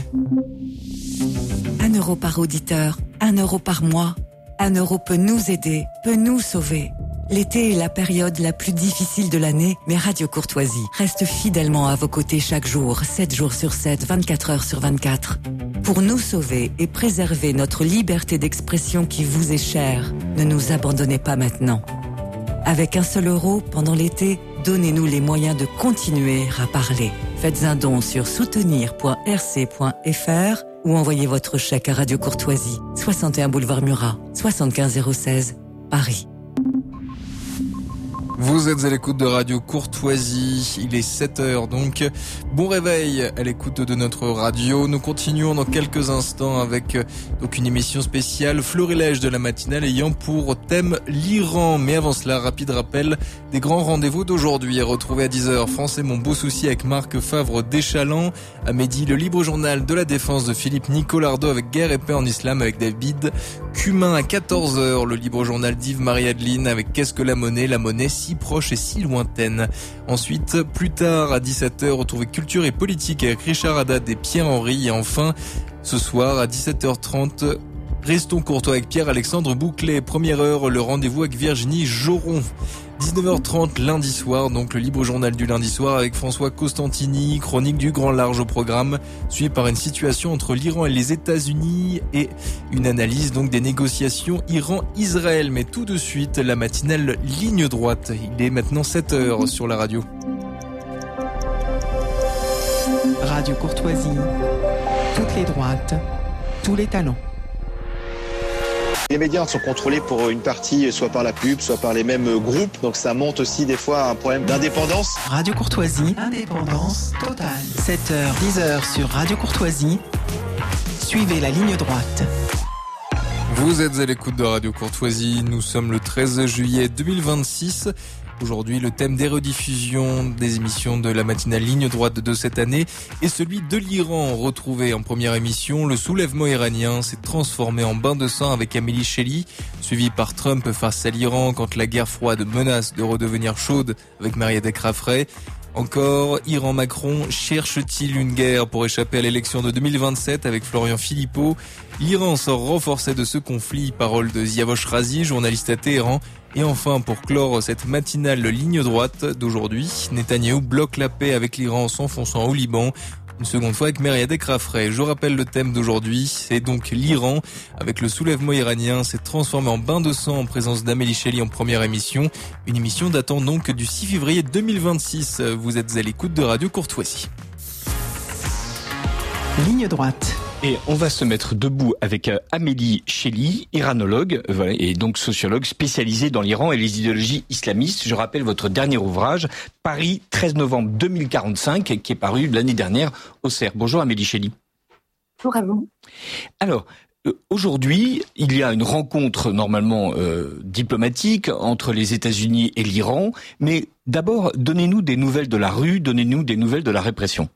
1 euro par auditeur, 1 euro par mois. 1 euro peut nous aider, peut nous sauver. L'été est la période la plus difficile de l'année, mais Radio Courtoisie reste fidèlement à vos côtés chaque jour, 7 jours sur 7, 24 heures sur 24. Pour nous sauver et préserver notre liberté d'expression qui vous est chère, ne nous abandonnez pas maintenant. Avec 1 seul euro, pendant l'été, donnez-nous les moyens de continuer à parler. Faites un don sur soutenir.rc.fr ou envoyez votre chèque à Radio Courtoisie, 61 boulevard Murat, 75 016, Paris. Vous êtes à l'écoute de Radio Courtoisie, il est 7h donc. Bon réveil à l'écoute de notre radio. Nous continuons dans quelques instants avec donc une émission spéciale florilège de la matinale ayant pour thème l'Iran. Mais avant cela, rapide rappel des grands rendez-vous d'aujourd'hui. Retrouvez à 10h Français mon beau souci avec Marc Favre d'Échalant. À midi, le libre journal de la défense de Philippe Nicolardo avec Guerre et paix en islam avec David Cumin. À 14h, le libre journal d'Yves Marie-Adeline avec Qu'est-ce que la monnaie si proche et si lointaine. Ensuite, plus tard, à 17h, retrouvez Culture et Politique avec Richard Haddad et Pierre-Henry. Et enfin, ce soir, à 17h30, Restons Courtois avec Pierre-Alexandre Bouclet. Première heure, le rendez-vous avec Virginie Joron. 19h30 lundi soir, donc le libre journal du lundi soir avec François Costantini, chronique du grand large au programme, suivi par une situation entre l'Iran et les États-Unis et une analyse donc des négociations Iran-Israël. Mais tout de suite, la matinale Ligne Droite. Il est maintenant 7h sur la radio. Radio Courtoisie, toutes les droites, tous les talents. Les médias sont contrôlés pour une partie, soit par la pub, soit par les mêmes groupes. Donc ça monte aussi des fois à un problème d'indépendance. Radio Courtoisie, indépendance totale. 7h, 10h sur Radio Courtoisie. Suivez la ligne droite. Vous êtes à l'écoute de Radio Courtoisie. Nous sommes le 13 juillet 2026. Aujourd'hui, le thème des rediffusions des émissions de la matinale Ligne Droite de cette année est celui de l'Iran. Retrouvé en première émission, le soulèvement iranien s'est transformé en bain de sang avec Amélie Chely, suivi par Trump face à l'Iran quand la guerre froide menace de redevenir chaude avec Mariette Crafray. Encore, Iran-Macron cherche-t-il une guerre pour échapper à l'élection de 2027 avec Florian Philippot? L'Iran sort renforcé de ce conflit, parole de Ziavosh Razi, journaliste à Téhéran. Et enfin, pour clore cette matinale Ligne Droite d'aujourd'hui, Netanyahou bloque la paix avec l'Iran en s'enfonçant au Liban. Une seconde fois avec Meriadec Rafray. Je rappelle le thème d'aujourd'hui, c'est donc l'Iran. Avec le soulèvement iranien, s'est transformé en bain de sang en présence d'Amélie Chely en première émission. Une émission datant donc du 6 février 2026. Vous êtes à l'écoute de Radio Courtoisie. Ligne droite. Et on va se mettre debout avec Amélie Chely, iranologue, voilà, et donc sociologue spécialisée dans l'Iran et les idéologies islamistes. Je rappelle votre dernier ouvrage, Paris, 13 novembre 2045, qui est paru l'année dernière au CERF. Bonjour Amélie Chely. Bonjour à vous. Alors, aujourd'hui, il y a une rencontre normalement diplomatique entre les États-Unis et l'Iran, mais d'abord, donnez-nous des nouvelles de la rue, donnez-nous des nouvelles de la répression.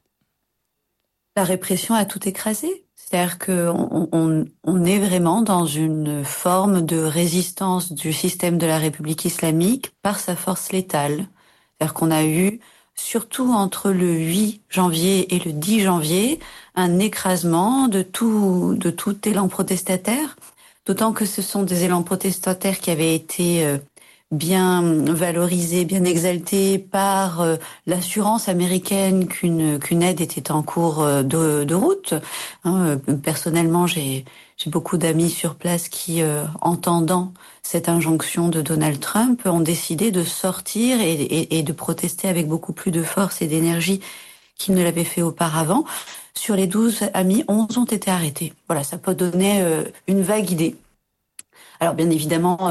La répression a tout écrasé. C'est-à-dire qu'on est vraiment dans une forme de résistance du système de la République islamique par sa force létale. C'est-à-dire qu'on a eu, surtout entre le 8 janvier et le 10 janvier, un écrasement de tout élan protestataire, d'autant que ce sont des élans protestataires qui avaient été bien valorisés, bien exaltés par l'assurance américaine qu'une aide était en cours de route. Personnellement, j'ai beaucoup d'amis sur place qui, entendant cette injonction de Donald Trump, ont décidé de sortir et de protester avec beaucoup plus de force et d'énergie qu'ils ne l'avaient fait auparavant. Sur les 12 amis, 11 ont été arrêtés. Voilà, ça peut donner une vague idée. Alors bien évidemment,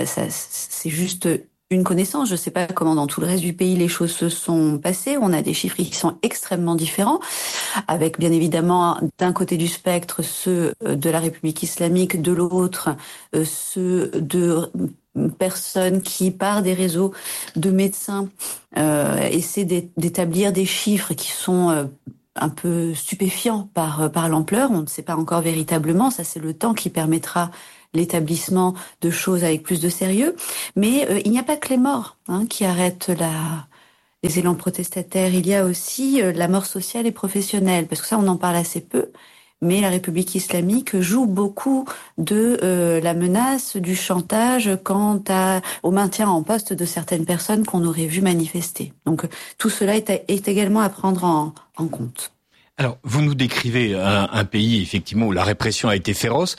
c'est juste une connaissance. Je ne sais pas comment dans tout le reste du pays les choses se sont passées. On a des chiffres qui sont extrêmement différents, avec bien évidemment d'un côté du spectre ceux de la République islamique, de l'autre ceux de personnes qui, par des réseaux de médecins, essaient d'établir des chiffres qui sont un peu stupéfiants par l'ampleur. On ne sait pas encore véritablement. Ça, c'est le temps qui permettra l'établissement de choses avec plus de sérieux. Mais il n'y a pas que les morts qui arrêtent les élans protestataires. Il y a aussi la mort sociale et professionnelle, parce que ça, on en parle assez peu. Mais la République islamique joue beaucoup de la menace, du chantage quant au maintien en poste de certaines personnes qu'on aurait vues manifester. Donc tout cela est également à prendre en compte. Alors, vous nous décrivez un pays, effectivement, où la répression a été féroce.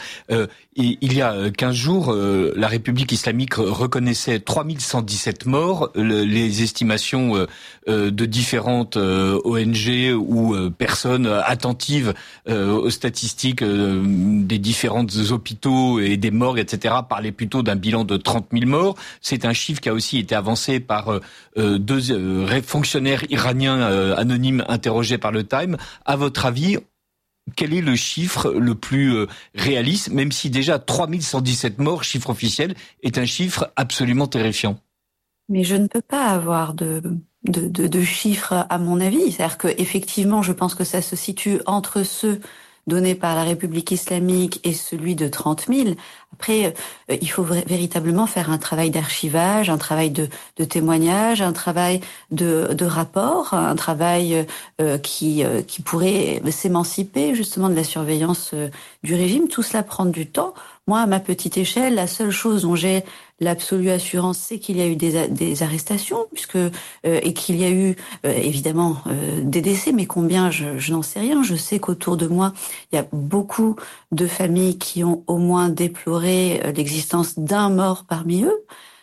Il y a 15 jours, la République islamique reconnaissait 3117 morts. Les estimations de différentes ONG ou personnes attentives aux statistiques des différents hôpitaux et des morgues, etc., parlaient plutôt d'un bilan de 30 000 morts. C'est un chiffre qui a aussi été avancé par deux fonctionnaires iraniens anonymes interrogés par le Time. À votre avis, quel est le chiffre le plus réaliste, même si déjà 3117 morts, chiffre officiel, est un chiffre absolument terrifiant? Mais je ne peux pas avoir de chiffres à mon avis. C'est-à-dire que effectivement, je pense que ça se situe entre ceux donnés par la République islamique et celui de 30 000. Après, il faut véritablement faire un travail d'archivage, un travail de témoignage, un travail de rapport, un travail qui pourrait s'émanciper justement de la surveillance du régime. Tout cela prend du temps. Moi, à ma petite échelle, la seule chose dont j'ai l'absolue assurance, c'est qu'il y a eu des arrestations, et qu'il y a eu évidemment des décès, mais combien, je n'en sais rien. Je sais qu'autour de moi, il y a beaucoup de familles qui ont au moins déploré l'existence d'un mort parmi eux.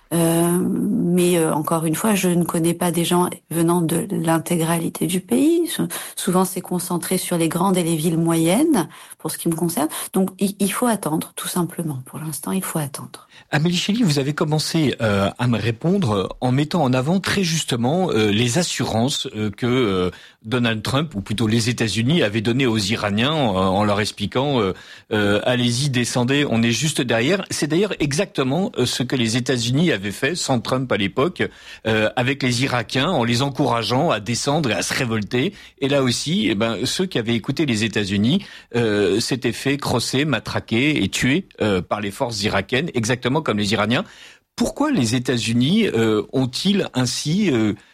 Mais encore une fois, je ne connais pas des gens venant de l'intégralité du pays. Souvent, c'est concentré sur les grandes et les villes moyennes, pour ce qui me concerne. Donc, il faut attendre, tout simplement. Pour l'instant, il faut attendre. Amélie Chély, vous avez commencé à me répondre en mettant en avant très justement les assurances que Donald Trump, ou plutôt les États-Unis, avaient données aux Iraniens en leur expliquant allez-y, descendez, on est juste derrière. C'est d'ailleurs exactement ce que les États-Unis avaient fait, sans Trump à l'époque, avec les Irakiens, en les encourageant à descendre et à se révolter. Et là aussi, ceux qui avaient écouté les États-Unis s'étaient fait crosser, matraquer et tuer par les forces irakiennes, exactement comme les Iraniens. Pourquoi les États-Unis ont-ils ainsi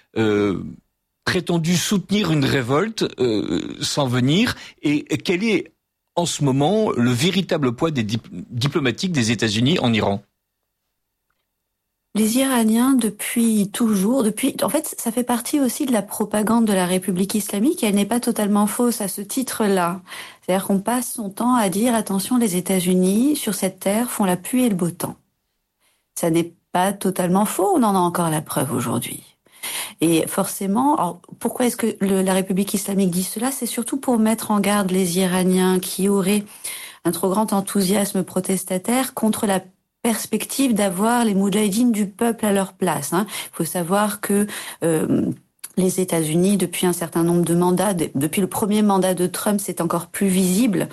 prétendu soutenir une révolte sans venir, et quel est en ce moment le véritable poids diplomatique des États-Unis en Iran? Les Iraniens, en fait, ça fait partie aussi de la propagande de la République islamique, et elle n'est pas totalement fausse à ce titre-là. C'est-à-dire qu'on passe son temps à dire, attention, les États-Unis, sur cette terre, font la pluie et le beau temps. Ça n'est pas totalement faux, on en a encore la preuve aujourd'hui. Et forcément, alors pourquoi est-ce que la République islamique dit cela? C'est surtout pour mettre en garde les Iraniens qui auraient un trop grand enthousiasme protestataire contre la perspective d'avoir les moudjahidines du peuple à leur place. Il faut savoir que les États-Unis, depuis un certain nombre de mandats, depuis le premier mandat de Trump, c'est encore plus visible,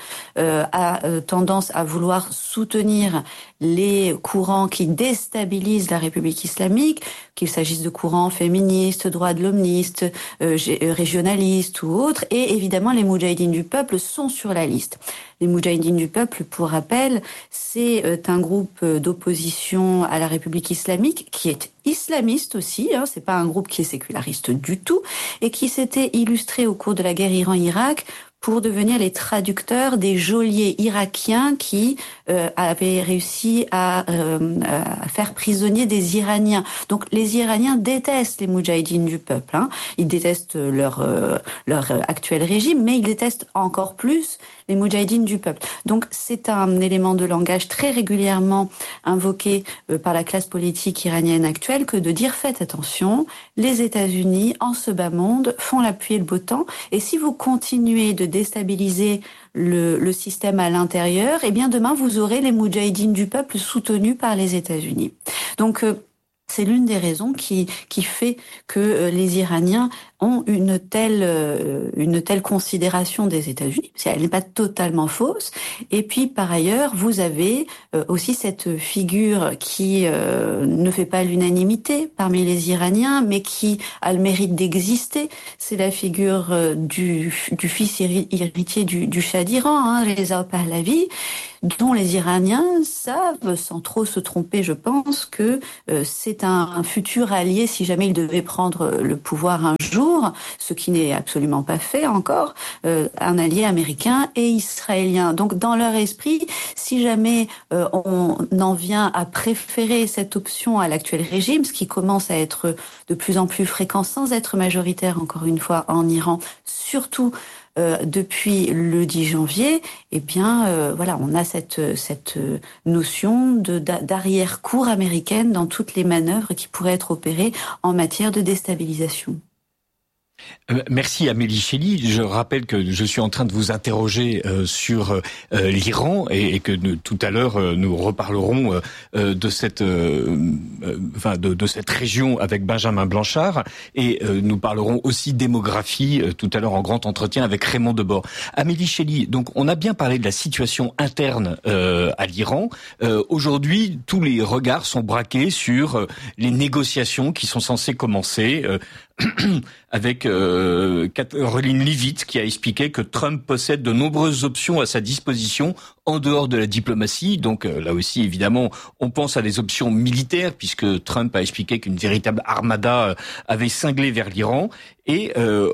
a tendance à vouloir soutenir les courants qui déstabilisent la République islamique, qu'il s'agisse de courants féministes, droits de l'hommistes, régionalistes ou autres, et évidemment les Moudjahidines du peuple sont sur la liste. Les Moudjahidines du peuple, pour rappel, c'est un groupe d'opposition à la République islamique qui est islamiste aussi, c'est pas un groupe qui est séculariste du tout, et qui s'était illustré au cours de la guerre Iran-Irak pour devenir les traducteurs des geôliers irakiens qui avaient réussi à faire prisonnier des Iraniens. Donc les Iraniens détestent les Moudjahidines du peuple. Ils détestent leur actuel régime, mais ils détestent encore plus les Moudjahidines du peuple. Donc c'est un élément de langage très régulièrement invoqué par la classe politique iranienne actuelle que de dire faites attention, les États-Unis en ce bas monde font la pluie et le beau temps, et si vous continuez de déstabiliser le système à l'intérieur, eh bien demain vous aurez les Moudjahidines du peuple soutenus par les États-Unis. Donc c'est l'une des raisons qui fait que les Iraniens ont une telle considération des États-Unis, parce qu'elle n'est pas totalement fausse. Et puis par ailleurs, vous avez aussi cette figure qui ne fait pas l'unanimité parmi les Iraniens, mais qui a le mérite d'exister. C'est la figure du fils héritier du Shah d'Iran, Reza Pahlavi, dont les Iraniens savent, sans trop se tromper, je pense, que c'est un futur allié si jamais il devait prendre le pouvoir un jour, ce qui n'est absolument pas fait encore, un allié américain et israélien. Donc dans leur esprit, si jamais on en vient à préférer cette option à l'actuel régime, ce qui commence à être de plus en plus fréquent sans être majoritaire, encore une fois, en Iran, surtout depuis le 10 janvier, eh bien, voilà, on a cette notion d'arrière-cour américaine dans toutes les manœuvres qui pourraient être opérées en matière de déstabilisation. Merci Amélie Chély. Je rappelle que je suis en train de vous interroger sur l'Iran et que tout à l'heure nous reparlerons de cette région avec Benjamin Blanchard et nous parlerons aussi démographie tout à l'heure en grand entretien avec Raymond Debord. Amélie Chély, donc on a bien parlé de la situation interne à l'Iran. Aujourd'hui, tous les regards sont braqués sur les négociations qui sont censées commencer avec Caroline Leavitt qui a expliqué que Trump possède de nombreuses options à sa disposition en dehors de la diplomatie. Donc là aussi, évidemment, on pense à des options militaires puisque Trump a expliqué qu'une véritable armada avait cinglé vers l'Iran. Et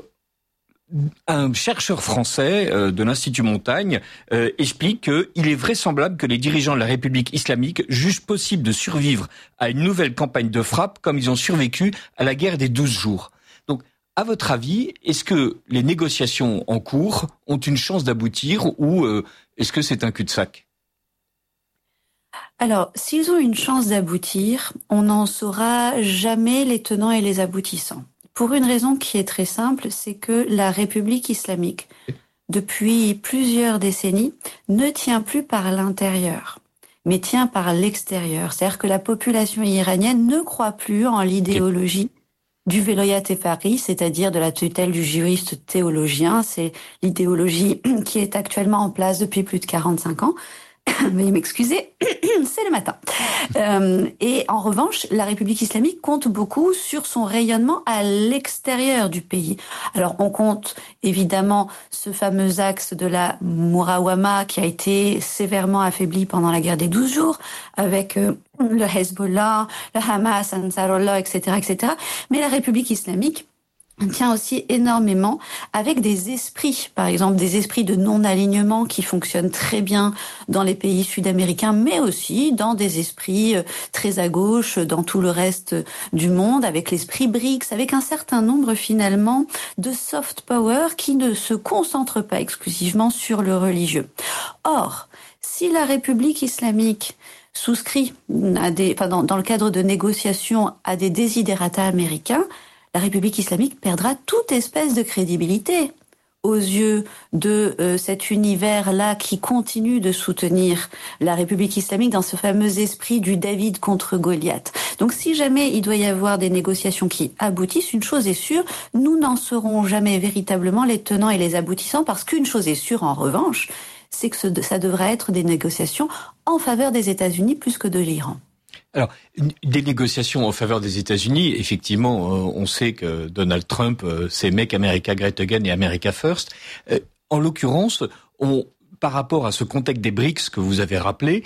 un chercheur français de l'Institut Montaigne explique qu'il est vraisemblable que les dirigeants de la République islamique jugent possible de survivre à une nouvelle campagne de frappe comme ils ont survécu à la guerre des 12 jours. Donc, à votre avis, est-ce que les négociations en cours ont une chance d'aboutir ou est-ce que c'est un cul-de-sac ? Alors, s'ils ont une chance d'aboutir, on n'en saura jamais les tenants et les aboutissants. Pour une raison qui est très simple, c'est que la République islamique, depuis plusieurs décennies, ne tient plus par l'intérieur, mais tient par l'extérieur. C'est-à-dire que la population iranienne ne croit plus en l'idéologie du Velayat Faqih, c'est-à-dire de la tutelle du juriste théologien. C'est l'idéologie qui est actuellement en place depuis plus de 45 ans. Veuillez m'excuser, c'est le matin. Et en revanche, la République islamique compte beaucoup sur son rayonnement à l'extérieur du pays. Alors, on compte évidemment ce fameux axe de la Murawama qui a été sévèrement affaibli pendant la guerre des 12 jours, avec le Hezbollah, le Hamas, Ansarullah, etc., etc. Mais la République islamique tient aussi énormément avec des esprits, par exemple des esprits de non-alignement qui fonctionnent très bien dans les pays sud-américains, mais aussi dans des esprits très à gauche dans tout le reste du monde, avec l'esprit BRICS, avec un certain nombre finalement de soft power qui ne se concentrent pas exclusivement sur le religieux. Or, si la République islamique souscrit à dans le cadre de négociations à des desiderata américains, la République islamique perdra toute espèce de crédibilité aux yeux de cet univers-là qui continue de soutenir la République islamique dans ce fameux esprit du David contre Goliath. Donc si jamais il doit y avoir des négociations qui aboutissent, une chose est sûre, nous n'en serons jamais véritablement les tenants et les aboutissants, parce qu'une chose est sûre en revanche, c'est que ça devrait être des négociations en faveur des États-Unis plus que de l'Iran. Alors, des négociations en faveur des États-Unis, effectivement, on sait que Donald Trump, c'est Make America Great Again et America First. En l'occurrence, par rapport à ce contexte des BRICS que vous avez rappelé,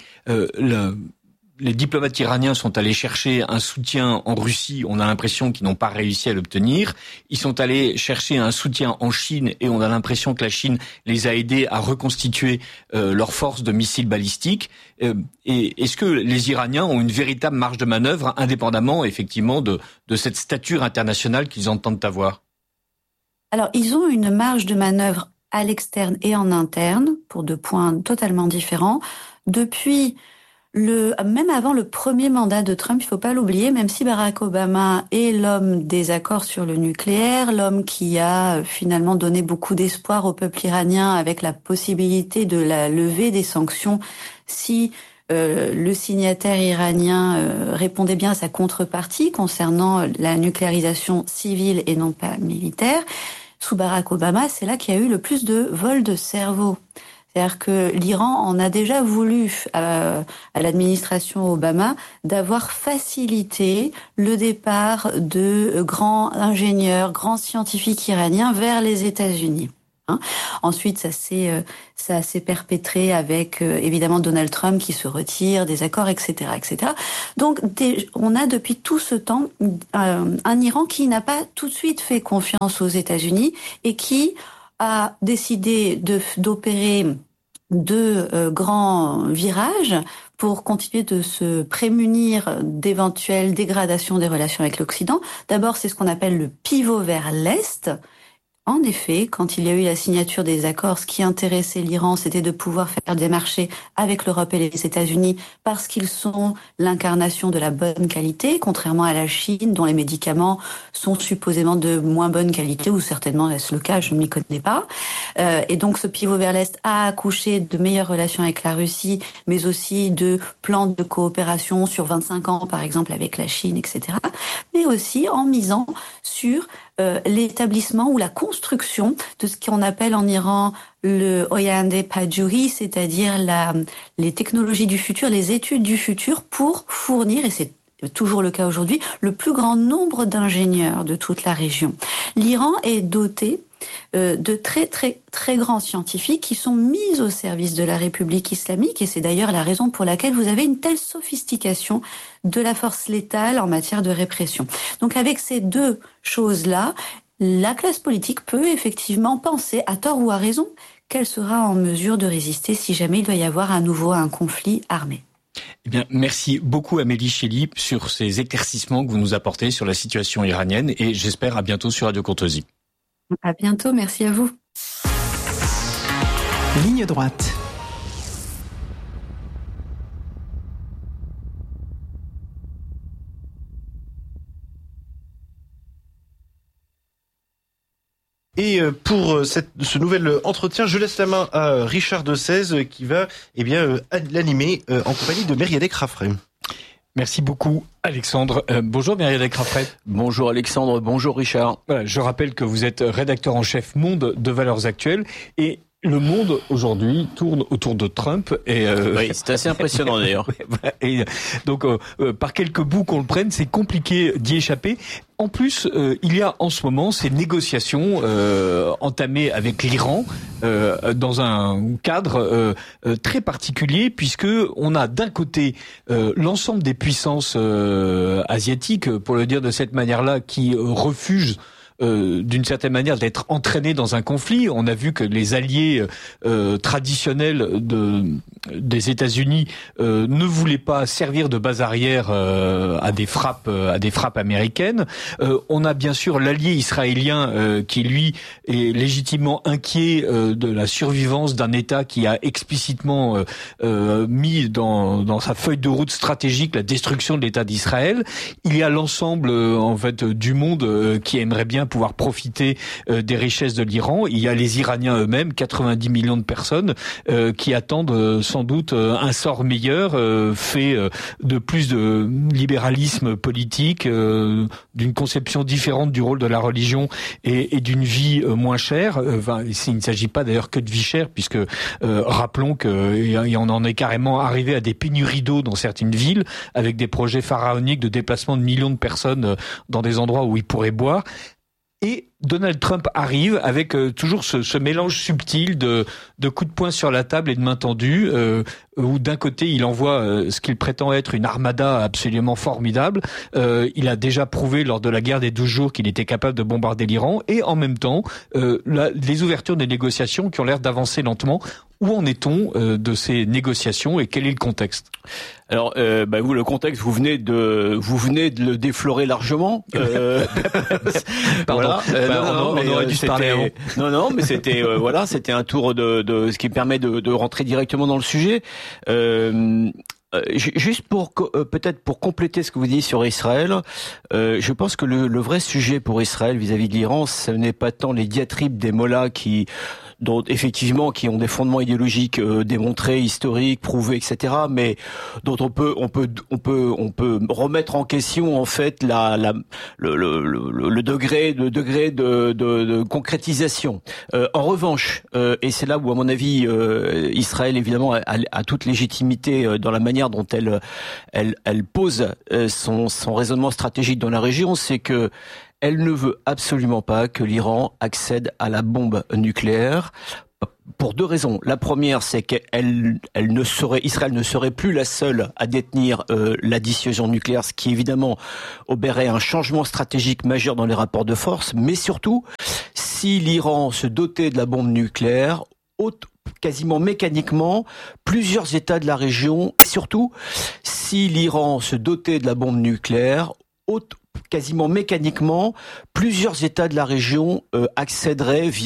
les diplomates iraniens sont allés chercher un soutien en Russie, on a l'impression qu'ils n'ont pas réussi à l'obtenir. Ils sont allés chercher un soutien en Chine et on a l'impression que la Chine les a aidés à reconstituer leurs forces de missiles balistiques. Et est-ce que les Iraniens ont une véritable marge de manœuvre, indépendamment effectivement de cette stature internationale qu'ils entendent avoir ? Alors, ils ont une marge de manœuvre à l'externe et en interne, pour 2 points totalement différents. Depuis même avant le premier mandat de Trump, il faut pas l'oublier, même si Barack Obama est l'homme des accords sur le nucléaire, l'homme qui a finalement donné beaucoup d'espoir au peuple iranien avec la possibilité de la levée des sanctions si le signataire iranien répondait bien à sa contrepartie concernant la nucléarisation civile et non pas militaire. Sous Barack Obama, c'est là qu'il y a eu le plus de vols de cerveau. C'est-à-dire que l'Iran en a déjà voulu à l'administration Obama d'avoir facilité le départ de grands ingénieurs, grands scientifiques iraniens vers les États-Unis. Ensuite, ça s'est perpétré avec évidemment Donald Trump qui se retire des accords, etc., etc. Donc, on a depuis tout ce temps un Iran qui n'a pas tout de suite fait confiance aux États-Unis et qui a décidé d'opérer 2 grands virages pour continuer de se prémunir d'éventuelles dégradations des relations avec l'Occident. D'abord, c'est ce qu'on appelle le pivot vers l'Est. En effet, quand il y a eu la signature des accords, ce qui intéressait l'Iran, c'était de pouvoir faire des marchés avec l'Europe et les États-Unis parce qu'ils sont l'incarnation de la bonne qualité, contrairement à la Chine, dont les médicaments sont supposément de moins bonne qualité, ou certainement est-ce le cas, je ne m'y connais pas. Et donc ce pivot vers l'Est a accouché de meilleures relations avec la Russie, mais aussi de plans de coopération sur 25 ans, par exemple, avec la Chine, etc. Mais aussi en misant sur l'établissement ou la construction de ce qu'on appelle en Iran le Oyande Pajuri, c'est-à-dire les technologies du futur, les études du futur pour fournir, et c'est toujours le cas aujourd'hui, le plus grand nombre d'ingénieurs de toute la région. L'Iran est doté de très très très grands scientifiques qui sont mis au service de la République islamique, et c'est d'ailleurs la raison pour laquelle vous avez une telle sophistication de la force létale en matière de répression. Donc avec ces 2 choses-là, la classe politique peut effectivement penser, à tort ou à raison, qu'elle sera en mesure de résister si jamais il doit y avoir à nouveau un conflit armé. Eh bien, merci beaucoup Amélie Chély sur ces éclaircissements que vous nous apportez sur la situation iranienne, et j'espère à bientôt sur Radio Courtoisie. À bientôt, merci à vous. Ligne droite. Et pour ce nouvel entretien, je laisse la main à Richard Dessèze qui va l'animer en compagnie de Mériadec Raffray. Merci beaucoup Alexandre. Bonjour Mériadec Raffray. Bonjour Alexandre, bonjour Richard. Voilà, je rappelle que vous êtes rédacteur en chef Monde de Valeurs Actuelles, et le monde aujourd'hui tourne autour de Trump. Et oui, c'est assez impressionnant d'ailleurs. Et donc par quelques bouts qu'on le prenne, c'est compliqué d'y échapper. En plus, il y a en ce moment ces négociations entamées avec l'Iran dans un cadre très particulier, puisque on a d'un côté l'ensemble des puissances asiatiques, pour le dire de cette manière-là, qui refusent d'une certaine manière d'être entraînés dans un conflit. On a vu que les alliés traditionnels des États-Unis ne voulaient pas servir de base arrière à des frappes américaines. On a bien sûr l'allié israélien qui lui est légitimement inquiet de la survivance d'un État qui a explicitement mis dans sa feuille de route stratégique la destruction de l'État d'Israël. Il y a l'ensemble en fait du monde qui aimerait bien pouvoir profiter des richesses de l'Iran. Il y a les Iraniens eux-mêmes, 90 millions de personnes, qui attendent sans doute un sort meilleur, fait de plus de libéralisme politique, d'une conception différente du rôle de la religion et d'une vie moins chère. Il ne s'agit pas d'ailleurs que de vie chère, puisque rappelons qu'on en est carrément arrivé à des pénuries d'eau dans certaines villes, avec des projets pharaoniques de déplacement de millions de personnes dans des endroits où ils pourraient boire. Et Donald Trump arrive avec toujours ce mélange subtil de coups de poing sur la table et de main tendue, où d'un côté il envoie ce qu'il prétend être une armada absolument formidable. Il a déjà prouvé lors de la guerre des 12 jours qu'il était capable de bombarder l'Iran, et en même temps les ouvertures des négociations qui ont l'air d'avancer lentement. Où en est-on de ces négociations et quel est le contexte ? Alors, vous, le contexte, vous venez de le déflorer largement. Pardon. Voilà. On aurait dû se parler avant. Non, mais c'était c'était un tour de ce qui permet de rentrer directement dans le sujet. Juste peut-être pour compléter ce que vous dites sur Israël, je pense que le vrai sujet pour Israël vis-à-vis de l'Iran, ce n'est pas tant les diatribes des mollahs qui ont des fondements idéologiques démontrés, historiques, prouvés, etc., mais dont on peut remettre en question en fait le degré de concrétisation. En revanche, et c'est là où à mon avis Israël évidemment a toute légitimité dans la manière dont elle pose son raisonnement stratégique dans la région, c'est que elle ne veut absolument pas que l'Iran accède à la bombe nucléaire pour deux raisons. La première, c'est Israël ne serait plus la seule à détenir la dissuasion nucléaire, ce qui évidemment opérerait un changement stratégique majeur dans les rapports de force. Mais surtout, si l'Iran se dotait de la bombe nucléaire, quasiment mécaniquement, plusieurs États de la région, surtout, si l'Iran se dotait de la bombe nucléaire, quasiment mécaniquement, plusieurs États de la région accéderaient via